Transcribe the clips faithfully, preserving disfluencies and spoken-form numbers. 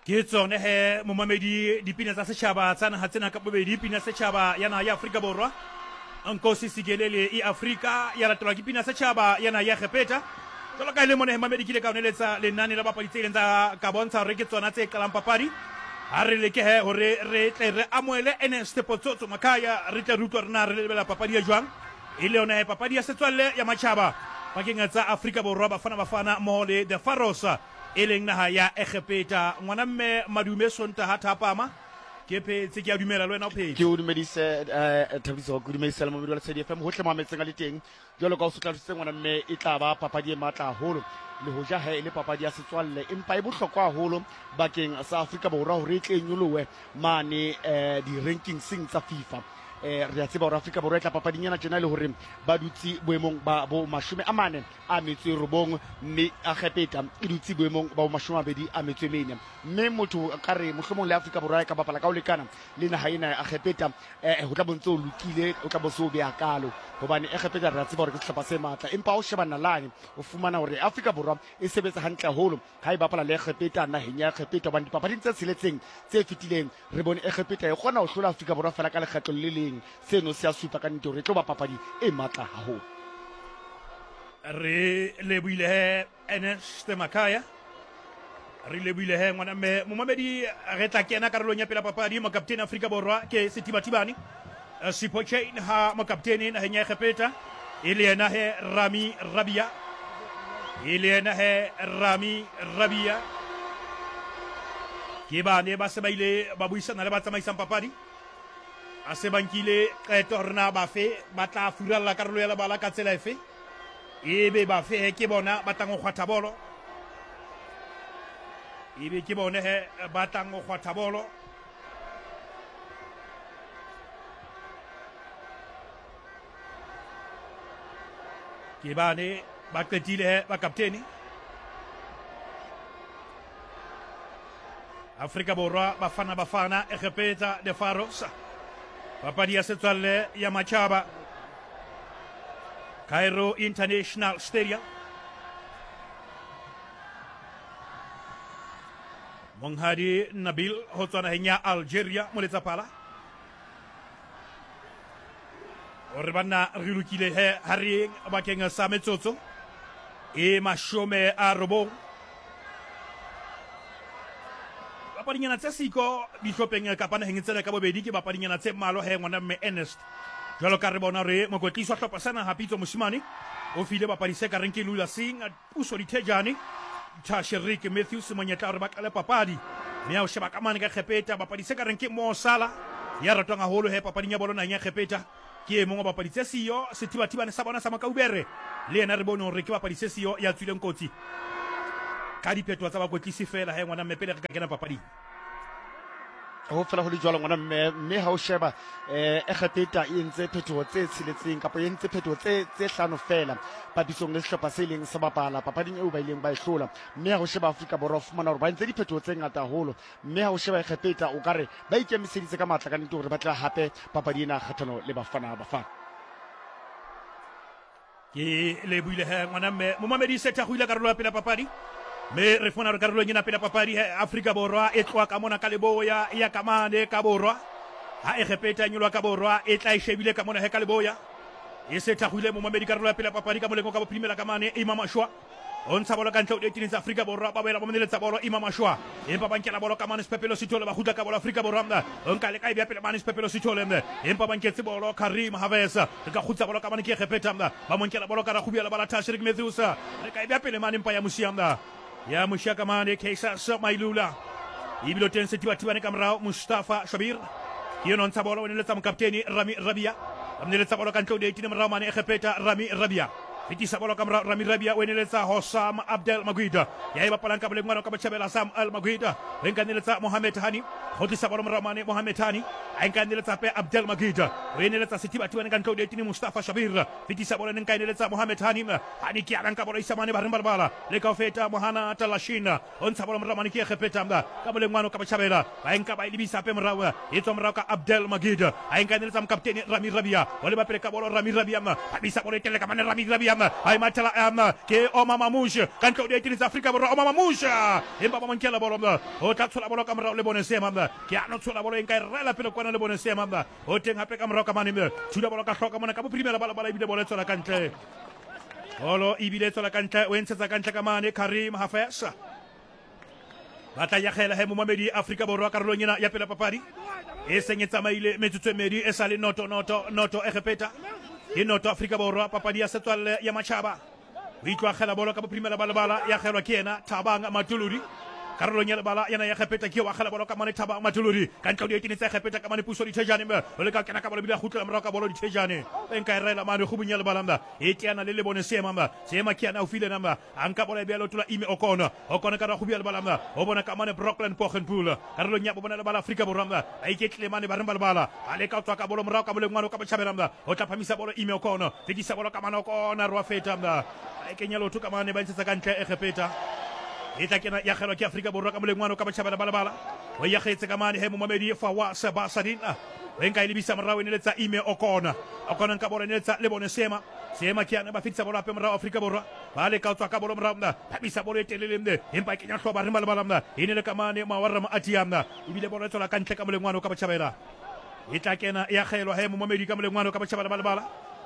ke tsone he momamedi dipina tsa setšhaba tsa naga tsena ka bobedi pina setšhaba ya naga ya Afrika Borwa Nkosi Sikelel e Afrika ya latelwa ke pina setšhaba ya naga ya Egepeta jalo ka ile mone mamedi kile ka oneletsa lenane la bapadi tse ileng tsa ka bontsha re ke tsona tse qalang papadi ha re le ke he hore re tle re amoele Ernest Potsotso Makaya re tle rutwa rena re lebela papadi ya jwang ile yona he papadi ya setswalle ya matjhaba bakeng tsa Afrika Borwa Bafana Bafana mo le the Faroes eleng naha ya Egepeta ngwana mme madume Sontaha Thapama ke phetse ke a dumela le wena o phetse ke o dumedise eh Thabiso go dumedisa le mo bidwa le C D F M hotle mametseng a le teng jalo ka o sotlatsitse ngwana mme e tla ba papadi e matla haholo le hoja ha ile papadi ya setswalle empa e bohlokwa haholo bakeng sa Afrika Borwa hore e tle nyolowe mane eh di rankings tsa FIFA eh re a tseba hore Afrika Borwa e tla papading yana tjena le hore ba dutsi boemong ba bo mashome a mane a metswe robong mme Egepeta e dutsi boemong ba bo mashome a bedi a metswe mene mme motho ka re mohlomong le Afrika Borwa e ka bapala ka o lekana le naha ena ya Egepeta eh ho tla bontse o lokile o tla bo so be akalo hobane Egepeta re a tseba hore ke sehlopha se matla empa o shebana lane o fumana hore Afrika Borwa e sebetsa hantle haholo ha e bapala le Egepeta naheng ya Egepeta hobane dipapading tse tsheletseng tse fetileng re bone Egepeta e kgona ho hlola Afrika Borwa fela ka lekgetlo le leng seno se a supa ka ntho re tlo ba papadi e matla haholo re lebuile he Ernest Makaya re lebuile he ngwana mme momamedi re tla kena karolong ya pela papadi mo kapteni Afrika Borwa ke Setibatibane Sipho Chain ha mo kapteni na henya Egepeta ile yena he Rami Rabia ile yena he Rami Rabia ke bane ba se ba ile ba buisana le ba tsamaisang papadi a se bankile qeto rena ba fe ba tla furalla karolo ya lebala ka tsela efe ebe ba fe ke bona ba tlang go kgwatha bolo ebe ke bone he ba tlang go kgwatha bolo ke bane ba qetile he ba kapteni Afrika Borwa Bafana Bafana Egepeta the Faroes papadi ya setswalle ya matjhaba Cairo International Stadium Monghadi Nabil ho tswa naheng ya Algeria mo letsapala ore bana re lokile he ha re bakeng sa metsotso e mashome a robong papadinyana tse siko dihlopheng kapa naheng tsena ka bobedi ke papadinyana tse malo he ngwana mme Ernest jalo ka re bona re mokwetlisi wa hlopha sana Hapitso Mosimane o file bapadi se ka reng ke Lula Singh puso dithejane Tasherik Matthews monyetla re bakale papadi mme a o sheba ka mane ka Egepeta bapadi se ka reng ke Mo Salah ya ratwang haholo he papadinya bolo naheng ya Egepeta ke mongwe bapadi tse siyo Setibatibane sa bona sa Makaubere le yena re bone hore ke bapadi se siyo ya tswileng kotsi ka diphetwa tsa bakwetlisi fela he ngwana mme pele re ka kena papadi ho fela ho le jwalo ngwana mme mme ha o sheba eh Egepeta e entse phethoho tse tshiletseng kapa e entse phethoho tse tse hlano fela papisong le sehlopha se leng sa bapala papading eo ba ileng ba e hlola mme ha o sheba Afrika Borwa o fumana hore ba entse diphethoho tse ngata haholo mme ha o sheba Egepeta o kare ba ikemiseditse ka matla ka ntho hore ba tla hape papadi ena kgathano le Bafana Bafana ke le buile he ngwana mme momamedi setha go ile karolo ya pela papadi me re fona re karolo nyena pela papadi Afrika Borwa e tloa ka mona ka leboya ya kamane ka borwa ha Egepeta nyolwa ka borwa e tla e shebile ka mona he ka leboya e se thagile mo mamedi karolo ya pela papadi ka molengo ka boprimela ka mane Imam Ashwa on sa bola ka ntle o ditini tsa Afrika Borwa ba boela ba moneletsa bolo Imam Ashwa e pa bankela bolo ka mane Sepepelo Sithole ba hutla ka bolo Afrika Borwa mna on ka le ka e bia pele mane Sepepelo Sithole mna e pa banketse bolo Karim Havesa ka hutla bolo ka mane ke Egepeta mna ba monkela bolo ka ra khubia la bala Tasherik Matthews re ka e bia pele mane mpa ya Musiamda ya Mushaka mane Kaisa Mailula ibilo ten Setibatibane ka mrao Mustafa Shabir yeno ntsa bolo wena letsa mo kapteni Rami Rabia amneletsa bolo ka ntlo de itine mrao mane Egepeta Rami Rabia fitisa bolo ka mrao Rami Rabia wena letsa Hossam Abdel Maguida ya iba palanka bole ngwana ka bachabela Sam Al Maguida wenka neletsa Mohamed Hani hotisa bolo mrao mane Mohamed Hani ainka neletsa pe Abdel Maguida wena letsa Setibatibane ka ntlo de itine Mustafa Shabir fitisa bolo nenka neletsa Mohamed Hani Hani ki alanka bolo isamane barembarbala le ka feta Mohana Talashina on sa bolo mrao mane ki Egepeta mda ka bole ngwana ka bachabela ainka ba ilibisa pe mrao etso mrao ka Abdel Maguida ainka neletsa kapteni Rami Rabia wale ba pele ka bolo Rami Rabia ma bisa bolo tele ka mane Rami Rabia yam ai matala am ke Oma Mamouche kan tlo di tini Afrika Borwa Oma Mamouche e ba mankela bolo o ta tsola bolo ka mra le bone sema ke ano tsola bolo enka rela pele kwana le bone sema o teng hape ka mra ka mane tshula bolo ka hloka mona ka boprimela bala bala ibile bolo tsola kantle bolo ibile tsola kantle o entsetsa kantle ka mane Karim Hafez bata ya khela he momamedi Afrika Borwa karolo nyena ya pela papadi e senyetsa maile metsutso medi e sale noto noto noto e repeta e noto Afrika Borwa papadi ya setswalle ya Machaba o itwa khela bolo ka boprimela bala bala ya khelwa ke yena Thabang Matuluri karolo nyela bala yana ya khepeta ke wa khela bolo ka mane Thabang Matuluri kan tlo di tini tsa khepeta ka mane puso di thejane me o le ka kena ka bolo bila khutla mra ka bolo di thejane enka rela mane go bunyela bala mba e tiana le le bone sema mba sema ke ana o file namba anka bolo belo tula ime okona okona ka ra go buela bala mba o bona ka mane Brooklyn Poggenpool karolo nya bona le bala Afrika Borwa mba ai ke tle mane ba rembala bala ale ka tswa ka bolo mra ka bolo ngwana ka bachabela mba o tla phamisa bolo ime okona fetisa bolo ka mane okona ro feta mba ai ke nyalo tuka mane ba ntsetsa ka ntle e khepeta ita kena ya khelo ke Afrika Borwa ka molengwana ka bachabela bala bala o ya khetse ka mane he momamedi fa wa Sebasadina wenka ilibisa mrawe ne letsa ime okona okona ka bolo ne letsa le bone sema sema ke ana ba fitsa bolo ape mrawe Afrika Borwa ba le ka tswa ka bolo mrawe mna ba bisa bolo etelele mne empa ke nya hloba re bala bala mna ine le ka mane mawarra ma atiamna ibile bolo tsola ka ntle ka molengwana ka bachabela ita kena ya khelo he momamedi ka molengwana ka bachabela bala bala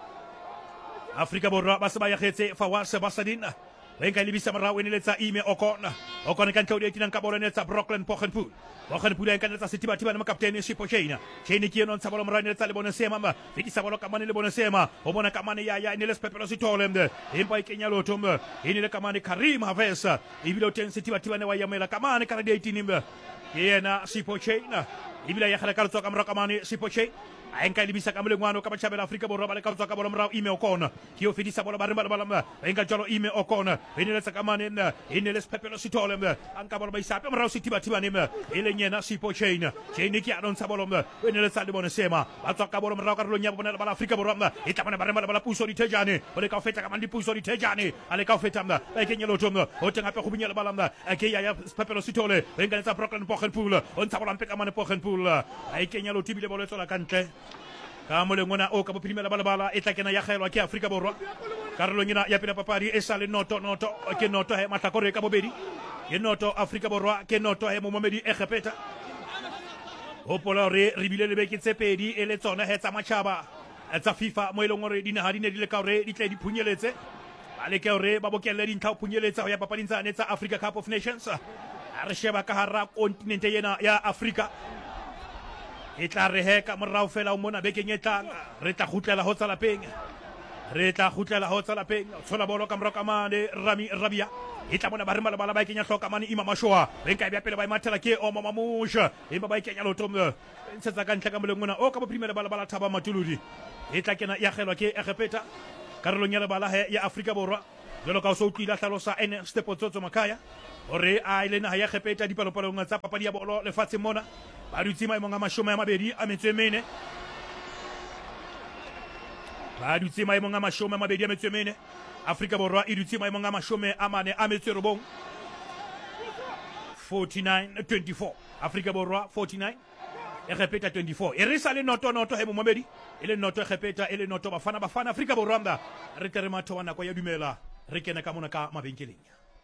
Afrika Borwa ba se ba ya khetse fa wa Sebasadina wenka libisa marawe ni letsa ime okona okona kan tawdi tinan ka bolo netsa Brooklyn Poggenpool Poggenpool en kan letsa sitiba tiba ma kapteni Sipo Chaina Chaina ki non sabolo marawe netsa le bona sema ma fiti sabolo ka mane le bona sema o bona ka mane ya ya ni les pepelo si tolemde impa ikenya lo tombe ini le ka mane Karim Hafez ibilo ten sitiba tiba ne wa yamela ka mane kala de tinimbe yena Sipo Chaina ibila ya khala kala to ka mara ka mane Sipo Chaina enka libisa ka molengwana ka bachabela Afrika Borwa ba le ka tswa ka bolo mrawe ime okona ki o fetisa bolo ba re bala bala enka jalo ime okona ene le tsaka mane na ene le spepelo sitole mba anka bolo ba isape mrawe sitiba tiba ne mba ele nyena Sipo Chaina Chaina ki anon sa bolo mba ene le tsale bone sema ba tswa ka bolo mrawe ka lo nya bona bala Afrika Borwa mba eta bona ba re bala bala puso di thejane o le ka feta ka mandi puso di thejane ale ka feta mba ba ke nyelo tomba o tenga pe go bunyela bala mba ke ya ya spepelo sitole enka tsa Brooklyn Poggenpool on tsa bolo mpe ka mane Poggenpool ai ke nyelo tibile bolo tsola kantle ka molengwana o ka boprimela bala bala e tla kena ya khelwa ke Afrika Borwa karolo nyina ya pela papadi e sale noto noto ke noto he matlakore ka bobedi ke noto Afrika Borwa ke noto he momamedi e khepeta o pola re ribile le beke tsepedi e le tsona he tsa Machaba tsa FIFA mo ile ngore dina ha di ne di le ka re di tle di phunyeletse ba le ke re ba bokelle di ntha phunyeletse ho ya papading tsa ne tsa Africa Cup of Nations a re sheba ka hara kontinente yena ya Afrika e tla re heka morao fela o mona bekeng e tlang re tla khutlela ho tsa lapeng re tla khutlela ho tsa lapeng tshola bolo ka mroka mane Rami Rabia e tla bona ba re mala bala ba kenya hloka mane Ima Mashoa re nka bya pele ba imathela ke Oma Mamouche e ba ba kenya lotombe ntsetsa ka ntle ka molengwana o ka boprimela bala bala Thaba Matuludi e tla kena ya kgelwa ke Egepeta karolo nya le bala he ya Afrika Borwa jalo ka o so utlwile hlalosa ene Stepo Tsotso Makaya ore a ile na ya Egepeta dipalopalo tsa papadi ya bolo lefatshe mona ba dutse maemong a mashome a mabedi a metso e mene ba dutse maemong a mashome a mabedi a metso e mene Afrika Borwa e dutse maemong a mashome a mane a metso e robong forty-nine twenty-four Afrika Borwa forty-nine Egepeta twenty-four e re sale noto noto he momamedi e le noto Egepeta e le noto bafana bafana Afrika Borwa mba re tere matho wa nako ya dumela re kena ka mona ka mabenkeleng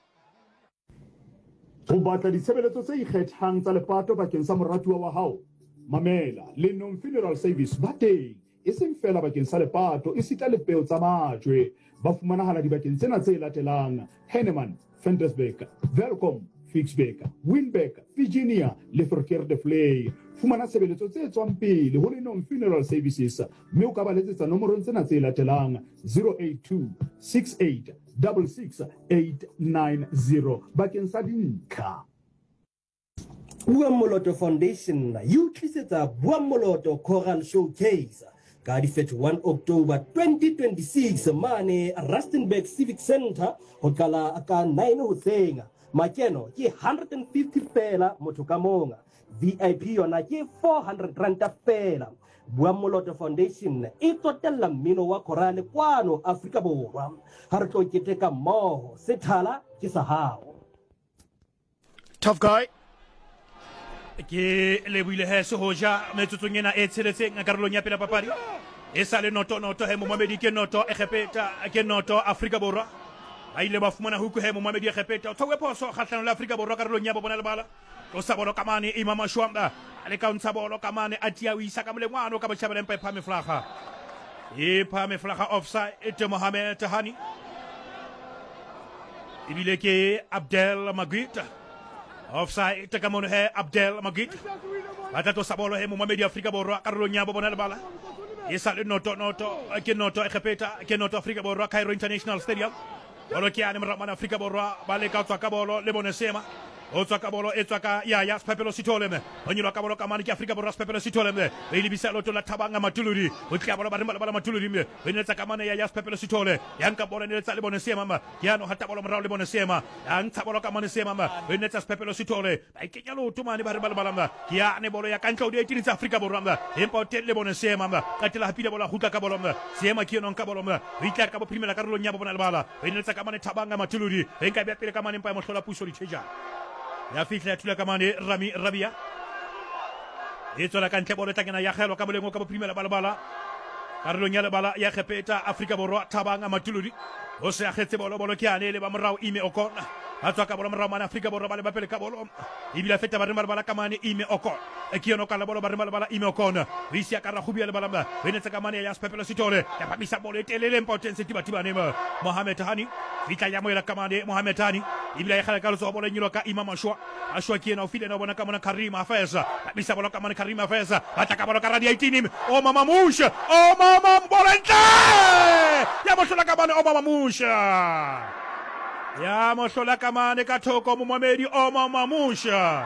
go batla ditshebeletso tse ikgethang tsa lepato bakeng sa moratuwa wa hao mamela le non funeral service ba teng e seng fela bakeng sa lepato e sita le peo tsa majwe ba fumanahala dibakeng tsena tse latelang Henneman Ventersburg Welcome Fixbeck Winbeck Virginia le Verkeerde Vlei fumana tshebeletso tse tswang pele ho le non funeral services mme o ka ba letsetsa nomorong tsena tse latelang zero eight two six eight six six eight nine zero bakeng sa dintlha. Buamoloto Foundation you tlisetsa Buamoloto Choral Showcase ka di thirty-one October twenty twenty-six mane Rustenburg Civic Center ho kala ka nine hoseng makeno ke one hundred fifty fela motho ka monga V I P yona ke four hundred rand fela. Buamoloto Foundation e totella mmino wa korale kwano Afrika Borwa ha re tlo keteka mmoho sethala ke sa hao. Tough guy ke le buile he se hoja metsotsong ena e tsheletseng karolong ya pela papadi e sa le noto noto he momamedi ke noto e khepeta ke noto Afrika Borwa ba ile ba fumana huku he momamedi e khepeta o tshwe phoso kgahlano le Afrika Borwa ka relong ya bona le bala o sa bolo kamane Imam Mashwamba ale ka ntsha bolo kamane atia o isa ka molengwana ka botjhabela mpa ipha meflaga e pha meflaga offside e Mohamed Hani ibile ke Abdel Magwita offside ka mono he Abdel Magwita bata to sa bolo he momamedi Afrika Borwa ka relong ya bona le bala e sa le noto noto ke noto e khepeta ke noto Afrika Borwa Cairo International Stadium bolo ke ane mramana Afrika Borwa ba le ka tswa ka bolo le bone sema o tswa ka bolo e tswa ka ya ya Spepelo Sitoleme o nyilo ka bolo ka mani ke Afrika Borwa Spepelo Sitoleme e libisa loto la Thabanga Matuluri o tla bolo ba re bala Matuluri me e netsa ka mane ya ya Spepelo Sitole ya nka bolo ne tsa le bone sema ma ya no hata bolo morao le bone sema ya ntsha bolo ka mane sema ma e netsa Spepelo Sitole ba ikenya loto mane ba re bala bala ya ne bolo ya kanka o di etini tsa Afrika Borwa ma e mpa hotel le bone sema ma ka tela hapile bolo huka ka bolo ma sema ke no nka bolo ma o itla ka bo primela ka rolo nya bona le bala e netsa ka mane Thabanga Matuluri e nka bya pele ka mane mpa mo hlola puso di tseja ya fitla tula kamane Rami Rabia e tsola ka ntle bolo takena ya khelo ka bolengo ka bo primela bala bala karolo nya le bala ya khepeta Afrika Borwa Thabanga Matuluri o se akhetse bolo bolo ke ane le ba morao Ime Okona a tswa ka bolo morao mana Afrika Borwa ba le bapele ka bolo ibila feta ba re bala kamane Ime Okona e ke no kala bolo ba re bala Ime Okona o isi ka ra khubia le bala ba e ne tsaka mane ya Spepelo Sitole ya pamisa bolo e telele importance tiba tiba ne Mohamed Hani vita ya moela kamane Mohamed Hani ibila ya khala ka lo bolo nyilo ka Imam Ashwa Ashwa ke na ofile no bona kamana Karim Afesa pamisa bolo kamane Karim Afesa ataka bolo ka radio eighteen o mama musha o mama Mbolente ya mohlola kamane o mama musha ya mohlola kamane ka thoko momamedi o mama musha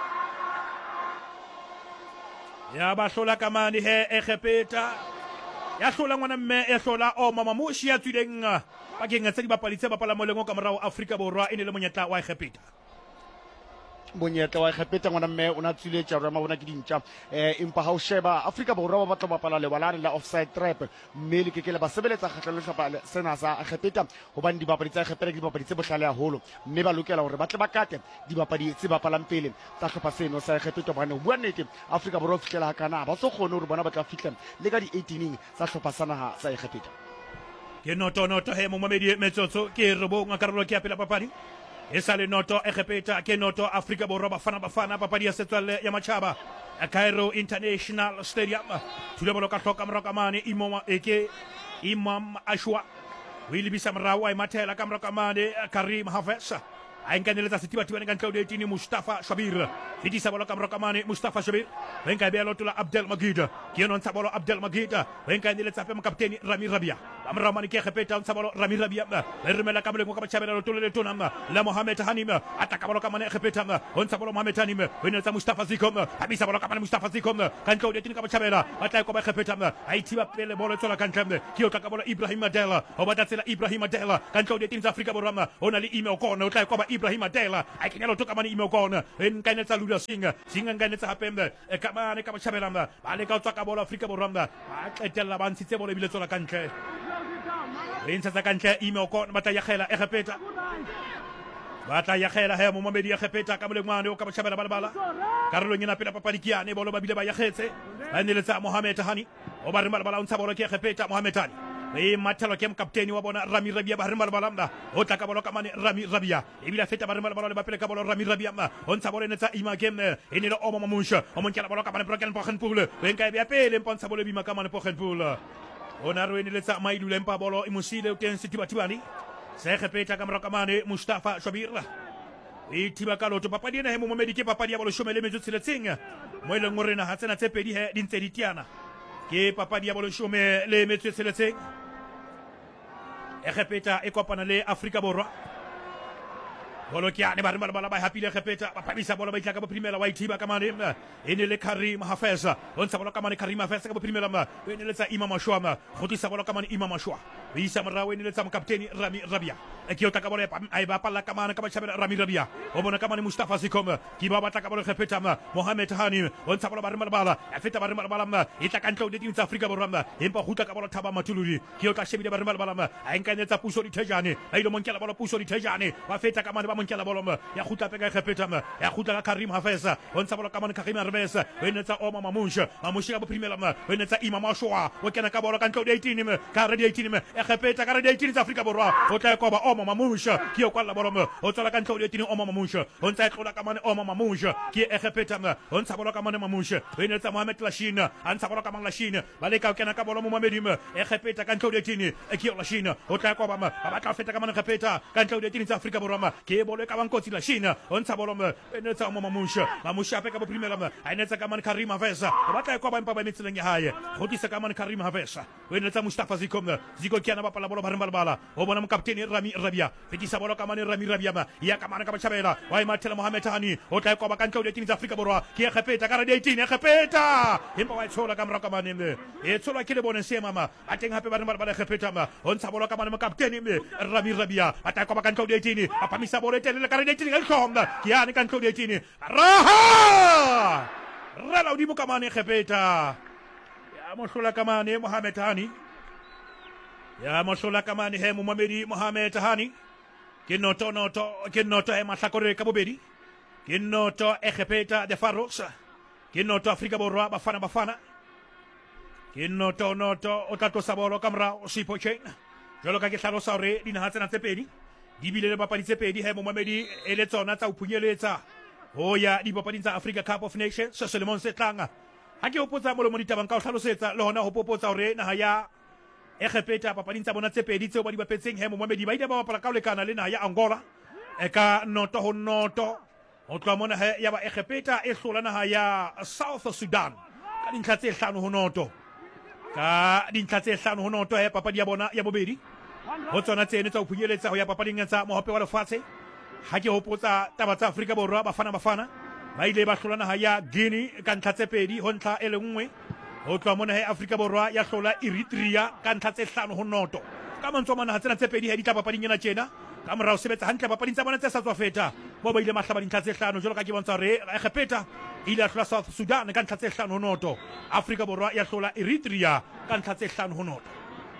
ya ba hlola kamane he e khepeta ya hlola ngwana mme e hlola o mama mushi ya tswileng bakeng tsa dibapadi tse bapala molengo ka morao Afrika Borwa e ne le monyetla wa e khepeta monyetla wa khepeta ngwana mme o na tswile tsa rama bona ke dintja eh empa ha o sheba Afrika Borwa ba batla bapala le walane la offside trap mme le kekele ba sebeletsa kgatlha le hlapa sena sa khepeta hobane dibapadi tsa khepeta ke dibapadi tse bohlale haholo mme ba lokela hore ba tle ba kate dibapadi tse bapalang pele tsa hlapa seno sa khepeta bana bua nnete Afrika Borwa fitlela ha kana ba so khone hore bona ba tla fitla le ka di eighteen sa hlapa sana ha sa khepeta ke noto noto he momamedi metsotso ke robo ngakarolo ke apela papadi e sale noto e khepeta ke noto Afrika Borwa bafana bafana papadi ya setswalle ya Machaba Cairo International Stadium tule bolo ka hloka mrokamane imoma eke Imam Ashwa wili bisa mrawa e matela ka mrokamane Karim Hafesa a inkaneletsa setibathiba ne ka ntle o eighteen Mustafa Shabir fitisa bolo ka mrokamane Mustafa Shabir wenka be lotula Abdel Magida ke no ntsha bolo Abdel Magida wenka neletsa pe mokapteni Rami Rabia amramane ke khepeta ntsha bolo Rami Rabia ba remela ka bolengo ka bachabela lotula le tonama la Mohamed Hanima ataka bolo ka mane khepeta ma ntsha bolo Mohamed Hanima wenetsa Mustafa Zikom habisa bolo ka mane Mustafa Zikom ka ntle o eighteen ka bachabela atla ko ba khepeta ma aitiba pele bolo tsola ka ntle ke o ka bolo Ibrahim Adela o batatsela Ibrahim Adela ka ntle o eighteen Afrika Borwa ona le ime o kona o tla ko ba Ibrahim Adela a kenya lo toka mane ime o kona en ka netsa Luda Singa singa nga netsa hapembe e ka mane ka bachabela ba le ka tswa ka bolo Afrika Borwa ba qetella ba ntshitse bolo bile tsola ka ntle e ntsa ka ntle ime o kona bata ya khela e khepeta bata ya khela he momamedi ya khepeta ka molengwane o ka bachabela bala bala karolo nyina pela papadi kiane bolo ba bile ba ya khetse ba neletsa Mohamed Hani o ba re bala bala o ntsa bolo ke khepeta Mohamed Hani e matelo ke mkapteni wa bona Rami Rabia ba rimal balamda o tla ka bolo ka mane Rami Rabia e bila feta ba rimal balo le ba pele ka bolo Rami Rabia ma on sa bolo netsa ima game e ne lo o mama musha o mon kela bolo ka mane broken pochen pool wen ka bia pele mpon sa bolo bima ka mane pochen pool on a rueni letsa maidu lempa bolo imusile o ten sitiba tibani se khepeta ka mroka mane Mustafa Shabir e tiba ka loto papadi na he mo momedi ke papadi ya bolo shomele metso tseletseng mo ile ngorena ha tsena tse pedi he dintse ditiana ke papadi ya bolo shomele metso tseletseng e khepeta e kopana le Afrika Borwa bolo ke ane ba re bala ba happy le khepeta ba pamisa bolo ba itla ka bo primela wa ithiba ka mane e ne le Karim Hafesa on sa bolo ka mane Karim Hafesa ka bo primela ma e ne le tsa Imam Ashwa go tisa bolo ka mane Imam Ashwa o isa morao e ne le tsa mokapteni Rami Rabia e ke o tla ka bola a e bapalla ka mana ka batjhabela Rami Rabia o bona ka mane Mustafa Sikom ke ba batla ka bola khepetama Mohamed Hani o ntsha bola ba re malabala a feta ba re malabala e tla ka ntlo de tsa Afrika Borwa empa gutla ka bola Thaba Matuludi ke o tla shebile ba re malabala a enkanetsa puso di thejane a ile monkela bola puso di thejane ba feta ka mane ba monkela bola ya gutla pe ka khepetama ya gutla ka Karim Hafesa o ntsha bola ka mane Karim Hafesa o netsa Oma Mamusha Mamusha ba primela ma o netsa Imam Ashwa o kena ka bola ka ntlo de eighteen ka re de eighteen e khepeta ka re de eighteen tsa Afrika Borwa o tla ko ba Oma Mamusha ke o kwala bola o tsala ka ntlo de eighteen Oma Mamusha o ntsa tlola ka mane Oma Mamusha ke e khepeta o ntsha bola ka mane Mamusha o netsa Mohamed Lashina a ntsha bola ka mane Lashina ba le ka kena ka bola mo Mohamedim e khepeta ka ntlo de eighteen e ke o Lashina o tla ko ba ba ba tla feta ka mane khepeta ka ntlo de eighteen tsa Afrika Borwa ke bola ka bankotsi Lashina o ntsha bola e netsa Oma Mamusha Mamusha pe ka bo primela a netsa ka mane Karim Hafesa ba tla ko ba mpa ba metseleng ya hae go tisa ka mane Karim Hafesa o netsa Mustafa Zikom Ziko kiana ba pala bola ba re malabala o bona mo kapteni Rami Rabia fetisa bola ka mane Rami Rabia ya ka mane ka batjhabela wa imathela Mohamed Hani o tla ko ba ka ntlo de eighteen tsa Afrika Borwa ke e khepeta ka re de eighteen e khepeta empa wa tshola ka mra ka mane me e tshola ke le bone se mama a teng hape ba re malabala khepeta ma o ntsha bola ka mane mo kapteni me Rami Rabia a tla ko ba ka ntlo de eighteen a pamisa bola tele ka re de eighteen ga hlomba ke yana ka ntlo de eighteen raha rala udimo ka mane khepeta ya mo hlola ka mane Mohamed Hani ya mo hlola ka mane he Mohamed Mohamed Hani ke noto noto ke noto e mahlakore ka bobedi ke noto e khepeta de Faros ke noto Afrika Borwa bafana bafana ke noto noto o tla tlosa bolo ka morao Sipho Chain jalo ka ke hlalosa hore dinaha tsena tse pedi di bile le papadi tse pedi he Mohamed e le tsona tsa o phunyeletsa ho ya dipapading tsa Africa Cup of Nations se selemong se tlang ha ke hopotsa molo mo ditabang ka o hlalosetsa le hona ho popotsa hore naha ya e khepeta papading tsa bona tse pedi tseo ba di bapetseng he Mohamed ba ile ba bapala ka o lekana le naha ya Angola e ka noto ho noto o tloha mona he ya ba e khepeta e hlola naha ya South Sudan ka dintlha tse hlano ho noto ka dintlha tse hlano ho noto he papadi ya bona ya bobedi ho tsona tsene tsa o phunyeletsa ho ya papading tsa mohope wa lefatshe ha ke hopotsa taba tsa Afrika Borwa bafana bafana ba ile ba hlola naha ya Guinea ka ntlha tse pedi ho ntlha e le nngwe ho tloha mona he Afrika Borwa ya hlola Eritrea ka ntlha tse hlano ho noto ka mantswe mana ha tsena tse pedi he di tla papading ena tjena ka morao sebetsa hantle papading tsa bona tse sa tswa feta bo ba ile mahlaba dintlha tse hlano jwalo ka ke bontsha hore e khepeta ile a hlola South Sudan ka ntlha tse hlano ho noto Afrika Borwa ya hlola Eritrea ka ntlha tse hlano ho noto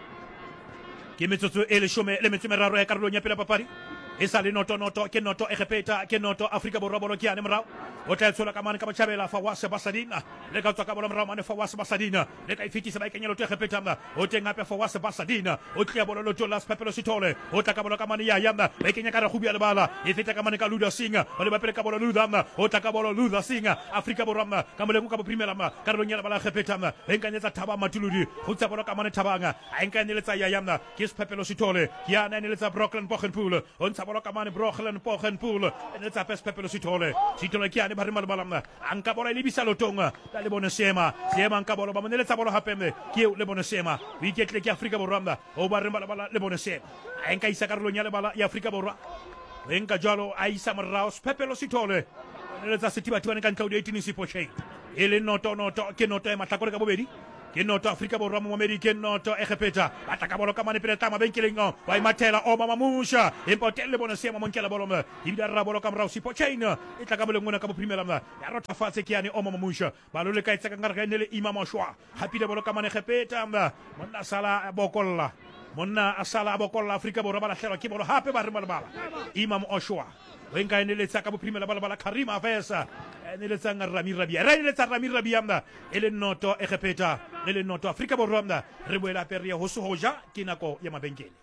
ke metsotso e leshome le metso e meraro ya karolong ya pela papadi e sa le noto noto ke noto e khepeta ke noto Afrika Borwa bolo ke ane morao o tla tshola ka mane ka batjhabela Fawaz Basadina le ka tswa ka bola morao mane Fawaz Basadina le ka ifitisa ba ikenya loto e khepeta ma o teng hape Fawaz Basadina o tla bola loto la Phepelo Sithole o tla ka bola ka mane ya yamna ba ikenya ka re khubi ya lebala e feta ka mane ka Luda Singa o le ba pele ka bola Luda ma o tla ka bola Luda Singa Afrika Borwa ma ka molengo ka bo primela ma ka re nyela bala khepeta ma e nkanyetsa Thaba Matuludi go tsa bola ka mane Thabanga a enkanyeletsa ya yamna ke Phepelo Sithole ke ya naneletsa Brooklyn Pochenpool o ntsa bola ka mane Brooklyn Pochenpool e tsa Phepelo Sithole Sithole ke ane ba re malabala anka bola le bisa lotonga la le bona sema sema anka bola ba moneletsa bola hape me ke le bona sema wi ke tle ke Afrika Borwa o ba re malabala le bona sema anka isa karolo nya le bala ya Afrika Borwa enka jalo a isa morao Phepelo Sithole le tsa setiba tibane ka ntlo de eighteen Sipho Chain e le noto noto ke noto e mahlakore ka bobedi ke noto Afrika Borwa mo America noto e khepeta batla ka bolo ka mane pele tama benkeleng wa imathela Oma Mamusha impotele bona sema monkela bolo me ibida ra bolo ka mrao Sipho Chain e tla ka bolo ngona ka bo primela ma ya rota fatse ke yani Oma Mamusha ba lo le ka itsa ka ngara ka nele Imam Ashwa hapile bolo ka mane khepeta ma monna sala bokolla monna asala bokolla Afrika Borwa ba la hlelwa ke bolo hape ba re malabala Imam Ashwa wenka nele tsa ka bo primela bala bala Karim Hafesa ne le tsanga Rami Rabia re le tsa Rami Rabia mna ele noto e khepeta ele noto Afrika Borwa mna re boela peria ho sohoja ke nako ya mabenkele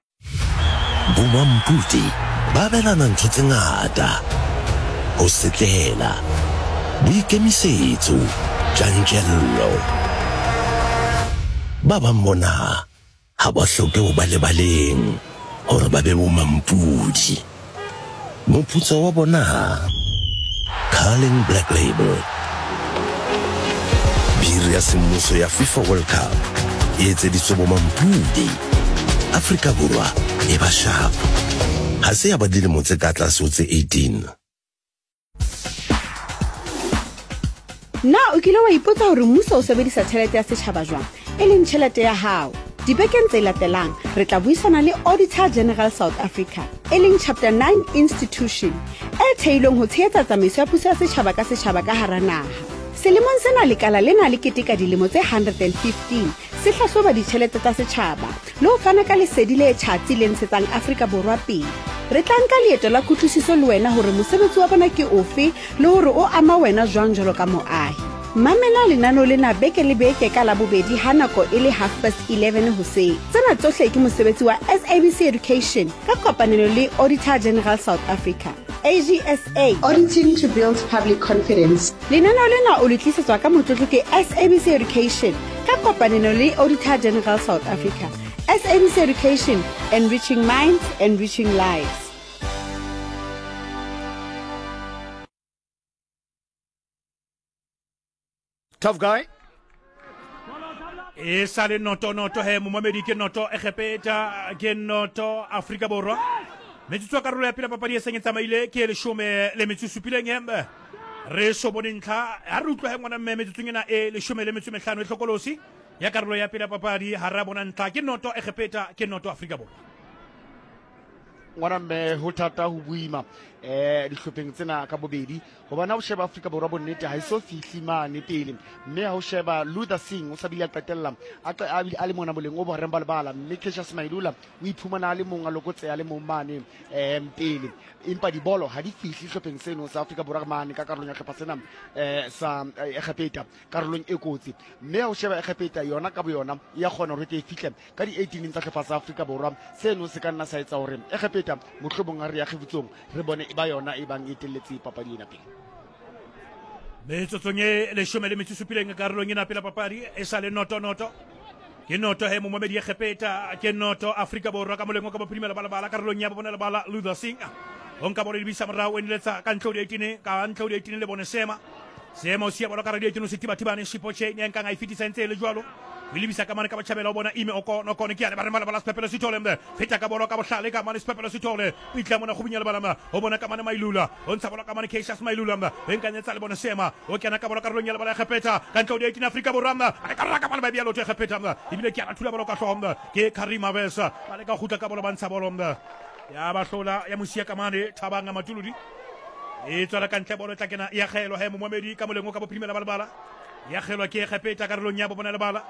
Bomamputi ba belana ntho tse ngata ho setlela boikemisetso tjantjello ba bang bona ha ba hloke ho ba le baleng hore ba be bomampudi moputso wa bona Carling Black Label biri ya semmuso ya FIFA World Cup e etseditswe bomampudi Afrika Borwa e ba sharp ha se ya ba dilemo tse ka tlase ho tse eighteen. Na o kile wa ipotsa hore mmuso o sebedisa tjhelete ya setjhaba jwang e leng tjhelete ya hao Dibekeng tse latelang re tla buisana le Auditor General South Africa e leng Chapter nine institution e theilweng ho tshehetsa tsamaiso ya puso ya setjhaba ka setjhaba ka hara naha. Selemong sena lekala lena le keteka dilemo tse one hundred fifteen se hlahloba ditjhelete tsa setjhaba le ho fana ka lesedi le tjhatsi le ntshetsang Afrika Borwa pele. Re tla nka leeto la kutlwisiso le wena hore mosebetsi wa bona ke ofe le hore o ama wena jwang jwalo ka moahi. Mamela lenano lena beke le beke ka labobedi ha nako e le half past eleven hoseng. Tsena tsohle ke mosebetsi wa S A B C Education ka kopanelo le Auditor General South Africa. A G S A, Auditing to build public confidence. Lenano lena o le tlisetswa ka motlotlo ke S A B C Education ka kopanelo le Auditor General South Africa. S A B C Education, enriching minds, enriching lives. Tough guy. E sale noto noto he momamedi ke noto egepeta ke noto Afrika Borwa. Metsotso karolo ya pele papadi e seng tsamaile ke le shome le metsotso pileng embe. Re so bonintlha ha re utlwa he ngwana mme metsotsong ena e le shome le metsotso mehlano e tlokolosi ya karolo ya pele papadi ha ra bona ntla ke noto egepeta ke noto Afrika Borwa. Ngwana mme ho thata ho buima eh dihlopheng tsena ka bobedi ho bana ho sheba Afrika Borwa bonnete ha iso fihli mane pele mme ha ho sheba Luther Singh o sabile a qetella a le mona boleng o bo reng ba le bala mme Cassius Mailula o iphumana le mong a lokotse a le mong mane eh pele empa di bolo ha di fihli hlopheng seno sa Afrika Borwa mane ka karolong ya hlopha sena eh sa Egepeta karolong e kotsi mme ha ho sheba Egepeta yona ka bo yona ya khona hore te fihle ka di eighteen tsa hlopha sa Afrika Borwa seno se ka nna sa etsa hore Egepeta mohlobong a re ya khibutsong re bone ba yona e bang etelletse papadi ena pele. Metsotsong e le shome le metsotso pileng karolong ena pela papadi e sale noto noto ke noto he momamedi Egepeta ke noto Afrika Borwa ka molengo ka boprimela bala bala karolong ya bona le bala Luther Singh on ka bona le bisa morao en letsa ka ntlo di eighteen ka ntlo di eighteen le bone sema sema o sia bona ka radio eighteen se tiba tiba ne sipoche nyanka nga ifitisa ntse le jwalo Wilibisa kamane ka bachabela bona ime oko no kone kiane bare mala bala spepelo sitole mbe feta ka bolo ka bohlale ka mane spepelo sitole pitla mona khubinya le bala o bona kamane Mailula on sa bola kamane Cassius Mailula mba benkanyetsa le bona sema o kana ka bola ka ronya le bala Egepeta ka ntlo di eighteen Afrika Borwa mba ka ra ka bala ba bialo Egepeta mba ibile ke a thula bola ka hlomba ke Karima Besa bale ka khutla ka bola bantsha bolo mba ya ba hlola ya musia kamane Thabanga Matuludi e tsala ka ntle bolo tla kena ya khelo he momamedi ka molengo ka boprimela bala bala ya khelo ke Egepeta ka ronya bo bona le bala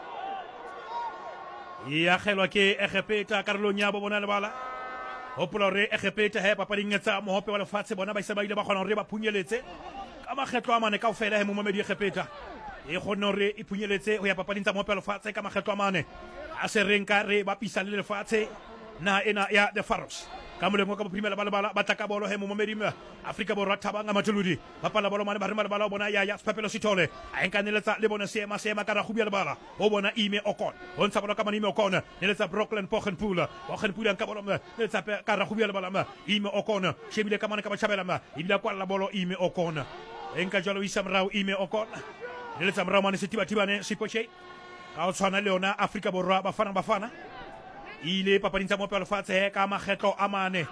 ya kgelwa ke Egepeta karolong ya bo bona le bala hopola re Egepeta he papading tsa mohope wa lefatshe bona ba isa ba ile ba kgona hore ba phunyeletse ka makgetlo a mane kaofela he momamedi Egepeta e kgona hore e phunyeletse ho ya papading tsa mohope wa lefatshe ka makgetlo a mane a se renka re ba pisa le lefatshe na ena ya the Pharaohs ka molengo ka boprimela bala bala ba tla ka bolo he momamedi Afrika Borwa Thabanga Matuludi ba pala bolo mane ba re mala bala bona ya ya spepelo sitole a enkaneletsa le bona sema sema ka ra khubia le bala o bona Ime Okon on sa bola ka mane Ime Okon ne letsa Brooklyn Pochenpula Pochenpula ka bolo ne letsa ka ra khubia le bala Ime Okon shebile ka mane ka ba chabela ma ibila kwa la bolo Ime Okon enka jalo isa mrao Ime Okon ne letsa mrao mane sitiba tibane sipoche ka o tshwana le ona Afrika Borwa bafana bafana ile papading tsa mohope wa lefatshe ka makgetlo a mane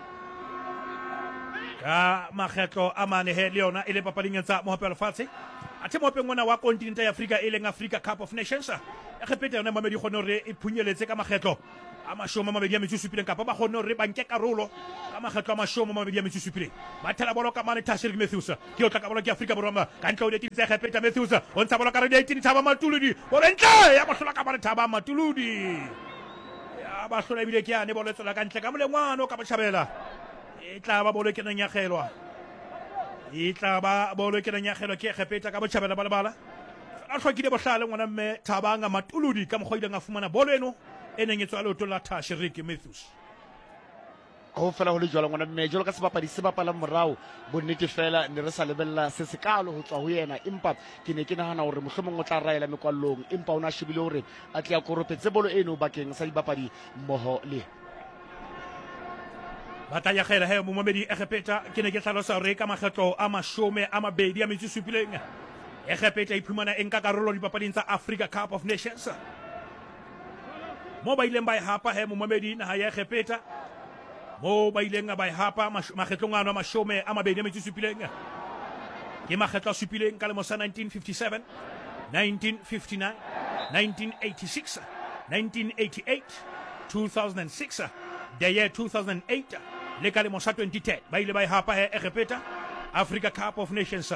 ka makgetlo a mane he le yona ile papading tsa mohope wa lefatshe a the mohope ngwana wa continent ya Africa e leng Africa Cup of Nations Egepeta yona mamedi khone hore e phunyeletse ka makgetlo a mashome mabedi ya metsotso pileng kapa ba khone hore ba nke karolo ka makgetlo a mashome mabedi ya metsotso pileng ba thela bolo ka mane Tashir Matthews ke o tla ka bolo ke Afrika Borwa ka ntlo di eighteen tsa Egepeta Matthews on sa bolo ka radio eighteen Thaba Matuludi bolo ntle ya bohlola ka mane Thaba Matuludi ba hlola bile ke ane bolo tsela ka ntle ka molengwano ka bachabela e tla ba bolo ke nang ya kgelwa e tla ba bolo ke nang ya kgelwa ke Egepeta ka bachabela bala bala a hlokile bohlale ngwana mme Thabanga Matuludi ka mokgoile nga fumana bolo eno e neng e tswa le tola Tashir Matthews go fela ho le jwalo ngwana mme jwalo ka sebapadi se bapala morao bonnete fela ne re sa lebella se sekalo ho tswa ho yena empa ke ne ke nahana hore mohlomong o tla raela mekwallong empa ona shebile hore a tla koropetse bolo eno bakeng sa dibapadi mmoho le bata ya khela he momamedi Egepeta ke ne ke hlalosa hore ka makgetlo a mashome a mabedi a metsotso pileng Egepeta iphumana enka karolo dipapading tsa Africa Cup of Nations mo ba ileng ba e hapa he momamedi na ya Egepeta mo ba ileng ba e hapa makgetlong ana mashome a mabedi a metsotso pileng ke makgetlo a supileng ka lemo sa nineteen fifty-seven nineteen fifty-nine nineteen eighty-six nineteen eighty-eight, two thousand six, the year two thousand eight, le ka lemo sa twenty ten ba ile ba e hapa he e repeta Africa Cup of Nations.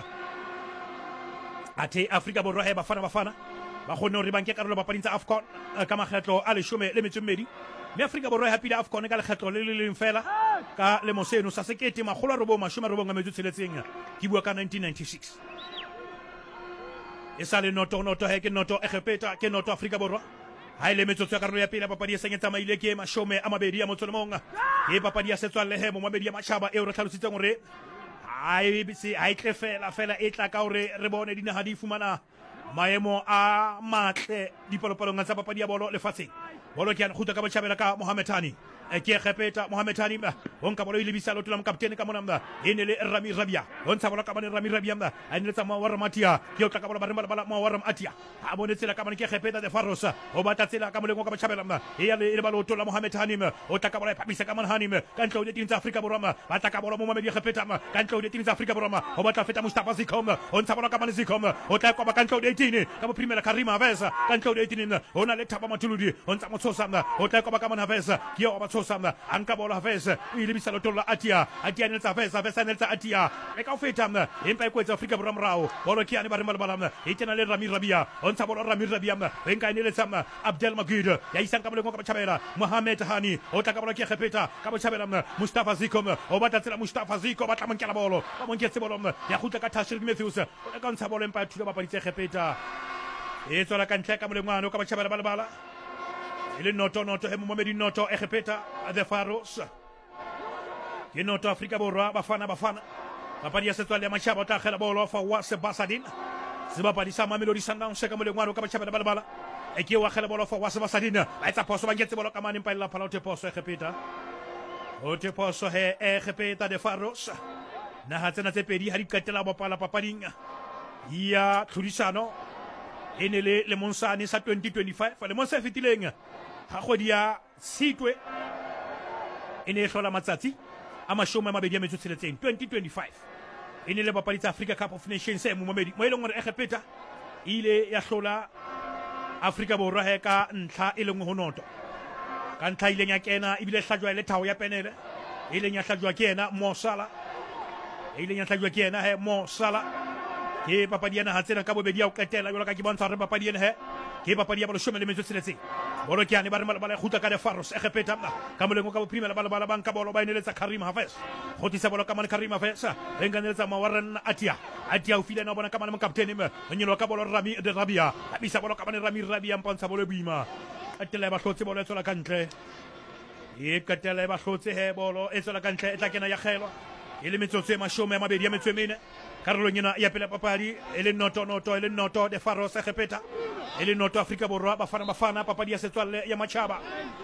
Ate Africa Borwa he Bafana Bafana ba khone hore ba nke karolo papading tsa AFCON ka makgetlo a leshome le metso e mmedi. Me Africa Borwa happy da AFCON ka lekgetlo le le leng fela ka lemo seno sa sekete makgolo a robong mashome a robong a metso tsheletseng ke bua ka nineteen ninety-six. E sa le noto noto he ke noto e repeta ke noto Africa Borwa ha ile metsotso ya karolo ya pele papadi e seng tsamaile ke mashome a mabedi a motso le mong e papadi ya setswalle he mo mabedi ya matjhaba e re tlhalositseng hore ai bitse ai tle fela fela e tla ka hore re bone dinaha di fumana maemo a matle dipalopalong tsa papadi ya bolo lefatsheng. Bolo ke a khuta ka botjhabela ka Mohamed Hani e ke khepeta Mohamed Hani ba onka bolo ile bisa lotula mokaptene ka monamba ene le Rami Rabia ontsha bolo ka bane Rami Rabia ba ene tsa mawara matia ke o tla ka bolo ba rembala bala mawara matia ha bone tsela ka bane ke khepeta de Farosa o bata tsela ka molengo ka botjhabela ba e ya le balo tola Mohamed Hani o tla ka bolo phabisa ka man Hani ka ntlo de tinza Afrika Borwa ba tla ka bolo mo Mohamed khepeta ka ntlo de tinza Afrika Borwa o bata feta Mustafa Zikom ontsha bolo ka bane Zikom o tla ka ba ka ntlo de eighteen ka bo primera Karima Avesa ka ntlo de eighteen ona le Thaba Matuludi ontsa motsosa o tla ka ba ka man Avesa ke o ba tsosana anka bola Avesa ile bisa lotola Atia Atia nelsa Avesa Avesa nelsa Atia e ka ofeta empa e kwetsa Afrika Borwa mrao bolo ke ane ba rembala bala e tena le Rami Rabia ontsha bolo Rami Rabia e nka ine le tsama Abdel Magid ya isang ka bolengo ka bachabela Mohamed Hani o tla ka bola ke khepeta ka bachabela Mustafa Zikom o batla tsela Mustafa Zikom batla monkela bolo ba monketse bolo ya khutla ka Tashir Matthews o ka ntsha bolo empa thula ba paditse khepeta e tswala ka ntle ka molengwana ka bachabela bala bala ile noto noto he Mohamed noto e khepeta the Faros ke noto Afrika Borwa Bafana Bafana papadi ya setswalle ya matjhaba ta khela bolo fa wa Sebasadin sebapadi sa Mamelodi Sundowns ka molengwana ka bachabela bala bala e ke wa khela bolo fa wa Sebasadin ba etsa poso ba ngetse bolo ka mane pa ila phala o te poso e khepeta o te poso he e khepeta the Faros na ha tsena tse pedi ha di qetela bapala papading ya tlhodisano ene le le monsane sa twenty twenty-five le monsa fitileng ha kgwedi ya Tshitwe ene e hlola matsatsi a mashome a mabedi a metso tsheletseng twenty twenty-five ene le bapadi tsa Africa Cup of Nations e mo mabedi mo eleng hore e khepeta ile ya hlola Afrika Borwa he ka ntlha e leng ho noto ka ntlha ile nya kena ibile hlajwa le thao ya penele ile nya hlajwa ke ena Mo Salah ile nya hlajwa ke ena he Mo Salah ke papadi yana ha tsena ka bobedi ya o qetela jwalo ka ke bontsha re papadi yana he ke papadi ya bolo shome le metso tsheletseng bolo ke ane ba re bala khuta ka de Faros e khepeta ka molengo ka bo primela bala bala banka bolo ba ineletsa Karim Hafez khotisa bolo ka man Karim Hafez e nganeletsa Mawaran Atia Atia o file na bona ka man mo captain me nyelo ka bolo Rami de Rabia abisa bolo ka man Rami Rabia mpontsha bolo buima atela ba hlotse bolo e tsela ka ntle e katela ba hlotse he bolo e tsela ka ntle e tla kena ya kgelwa ile metsotso e mashome a mabedi ya metso e mene karolo nyena ya pele papadi ele noto noto ele noto de Faros e khepeta ele noto Afrika Borwa Bafana Bafana papadi ya setswalle ya matjhaba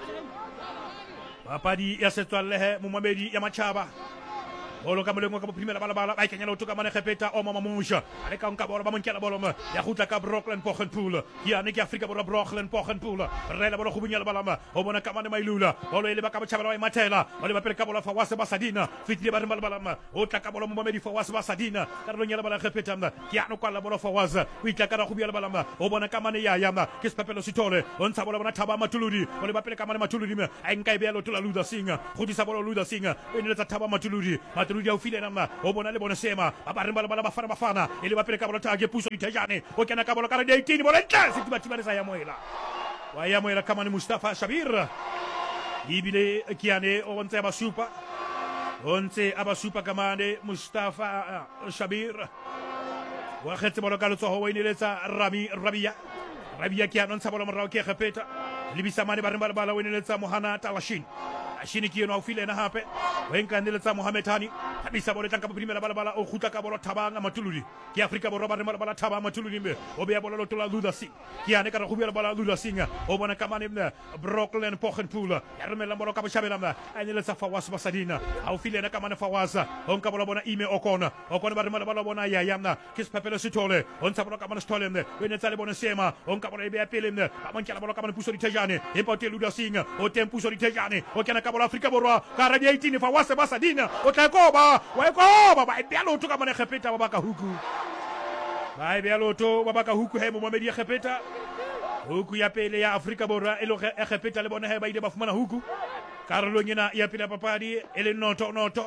papadi ya setswalle he mo mabedi ya matjhaba bolo ka molengo ka bo primela bala bala ba ikenya loto ka mane khepeta o mama musha ale ka nka bolo ba monkela bolo ma ya khutla ka Brooklyn Pochenpool ya ne ke Afrika Borwa Brooklyn Pochenpool rela bolo khubunyela bala ma o bona ka mane mailula bolo ile ba ka bachabela ba matela bolo ba pele ka bolo fa wa Sebasadina fitile ba rembala bala ma o tla ka bolo mo Mamedi fa wa Sebasadina ka lo nyela bala khepeta ma ke ano kwala bolo fa wa za o itla ka ra khubunyela bala ma o bona ka mane ya ya ma ke sepapelo sitole o ntsha bolo bona Thaba Matuludi bolo ba pele ka mane Matuludi ma a nka ibe ya lotola Luda Singa khudisa bolo Luda Singa o ne tsa Thaba Matuludi Matuludi au file nama o bona le bona sema ba ba rembala bala Bafana Bafana ile ba pele ka bolo tage puso ditejane o kena ka bolo ka de eighteen bolo ntla se tiba tiba sa ya moela wa ya moela kama ni Mustafa Shabir ibile kiane o ntse ba super o ntse aba super kama ne Mustafa Shabir wa khetse bolo ka lotso ho ineletsa Rami Rabia Rabia kiano ntsa bolo morao ke khepeta libisa mane ba rembala bala o ineletsa Mohana Talashin Ashini kieno aufile na hape wenka niletsa Mohamed Hani habisa bolo tanka primera bala bala o khuta ka bolo Thabanga Matuludi ki Afrika Borwa ba bala bala Thaba Matuludi mbe o be bolo lotola Luda Si ki ane ka go bela bala Luda Singa o bona ka mane Brooklyn Pochenpool ya remela bolo ka boshabela ma aniletsa Fawas Basadina aufile na ka mane Fawasa on ka bolo bona Ime Okona Okona ba remela bala bona ya yamna kis papelo sitole on sa bolo ka mane stole mbe wene tsale bona sema on ka bolo be apele mbe ba mankela bolo ka mane puso ditejane e pote Luda Singa o tempuso ditejane o kana bolo Afrika Borwa ka radio eighteen fa wa Sebasadina o tla koba wa koba ba ibelo to ka mane khepeta ba baka huku ba ibelo to ba baka huku he mo Mamedi khepeta huku ya pele ya Afrika Borwa e lo Egepeta le bona he ba ile ba fumana huku karolong ena ya pele papadi e le noto noto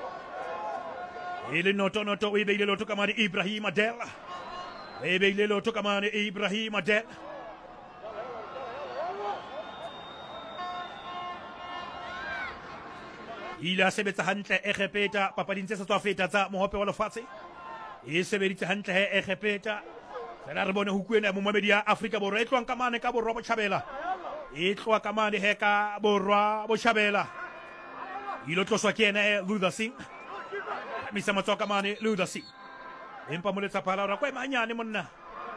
e le noto noto o e beile loto ka mane Ibrahim Adel e beile loto ka mane Ibrahim Adel ile a sebetsa hantle Egepeta papading tse sa tswa feta tsa mohope wa lefatshe e sebeditse hantle he Egepeta fela re bone huku ena momamedi ya Afrika Borwa e tlwang ka mane ka borwa botjhabela e tlwa ka mane he ka borwa botjhabela ilo tloswa ke ena Luther Singh misa matsoka ka mane Luther Singh empa moletsa phala ra kwa manyane monna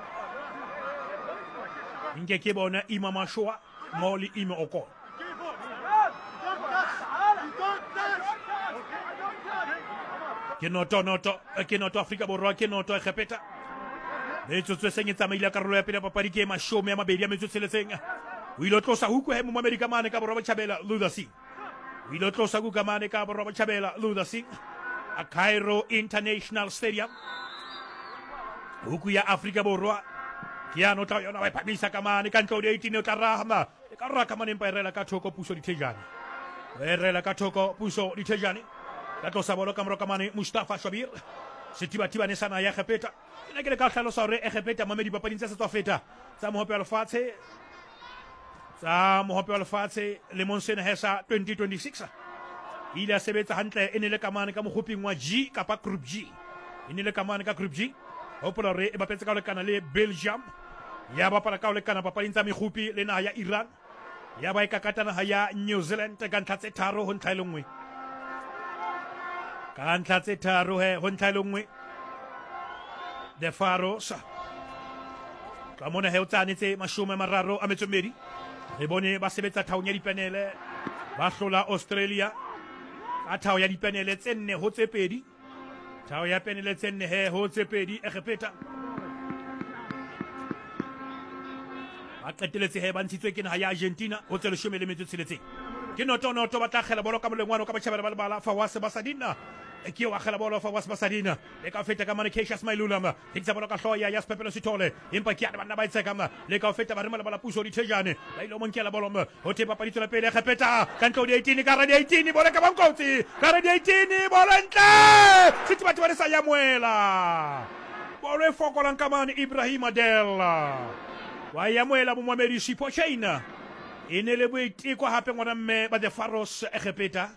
nke ke bona Imam Mashua moli ime oko ke noto noto ke noto Afrika Borwa ke noto Egepeta metsotso e seng e tsamaile karolo ya pele papadi ke mashome ya mabedi ya metsotso le tseng o ile tlosa huku he mo America mane ka borwa botjhabela Luther Singh o ile tlosa huku ka mane ka borwa botjhabela Luther Singh a Cairo International Stadium huku ya Afrika Borwa ke ya nota yona ba phamisa ka mane ka ntlo di eighteen o tla rahama e ka raka mane empa erela ka thoko puso di thejane erela ka thoko puso di thejane ka tlosa bolo ka moroka mane Mustafa Shabir setiba tiba ne sana ya Egepeta ina ke le ka hlalosa hore Egepeta mamedi papading tse sa tswa feta tsa mohope wa lefatshe tsa mohope wa lefatshe le monsena hesa twenty twenty-six ile a sebetsa hantle e ne le kamane ka mogoping wa G kapa group G e ne le kamane ka group G hopola re e bapetse ka lekana le Belgium ya bapala ka lekana papading tsa megopi le naha ya Iran ya ba e ka katana ha ya New Zealand ka ntlha tse tharo ho ntlha lengwe ka ntlha tse tharo he ho ntlha lengwe the Faroes ka mona he o tsanetse mashome mararo a metsomedi re bone ba sebetsa thaong ya dipenele ba hlola Australia ka thao ya dipenele tse nne ho tse pedi thao ya penele tse nne he ho tse pedi Egepeta ba qeteletse he ba ntshitswe ke naha ya Argentina ho tse leshome le metso tsheletseng ke noto noto ba tla khela bolo ka molengwana ka batjhabela ba lebala fa wa se basadina e ke wa khela bolo fa wa se basadina le ka feta ka mane Cassius Mailulama hitsa bolo ka hloya ya Spepelo Sithole empa ke ya bana ba itseka ma le ka feta ba re mala bala puso di thejane ba ile mo nkela bolo mo ho te papaditse la pele Egepeta ka ntlo di eighteen ka ra di eighteen bolo ka bankotsi ka ra di eighteen bolo ntle sithi batho ba re sa ya moela bolo e fokolang ka mane Ibrahim Adel wa ya moela mo Mohamedi Sipho Chaina ene le boiteko hape ngwana mme ba the Faroes Egepeta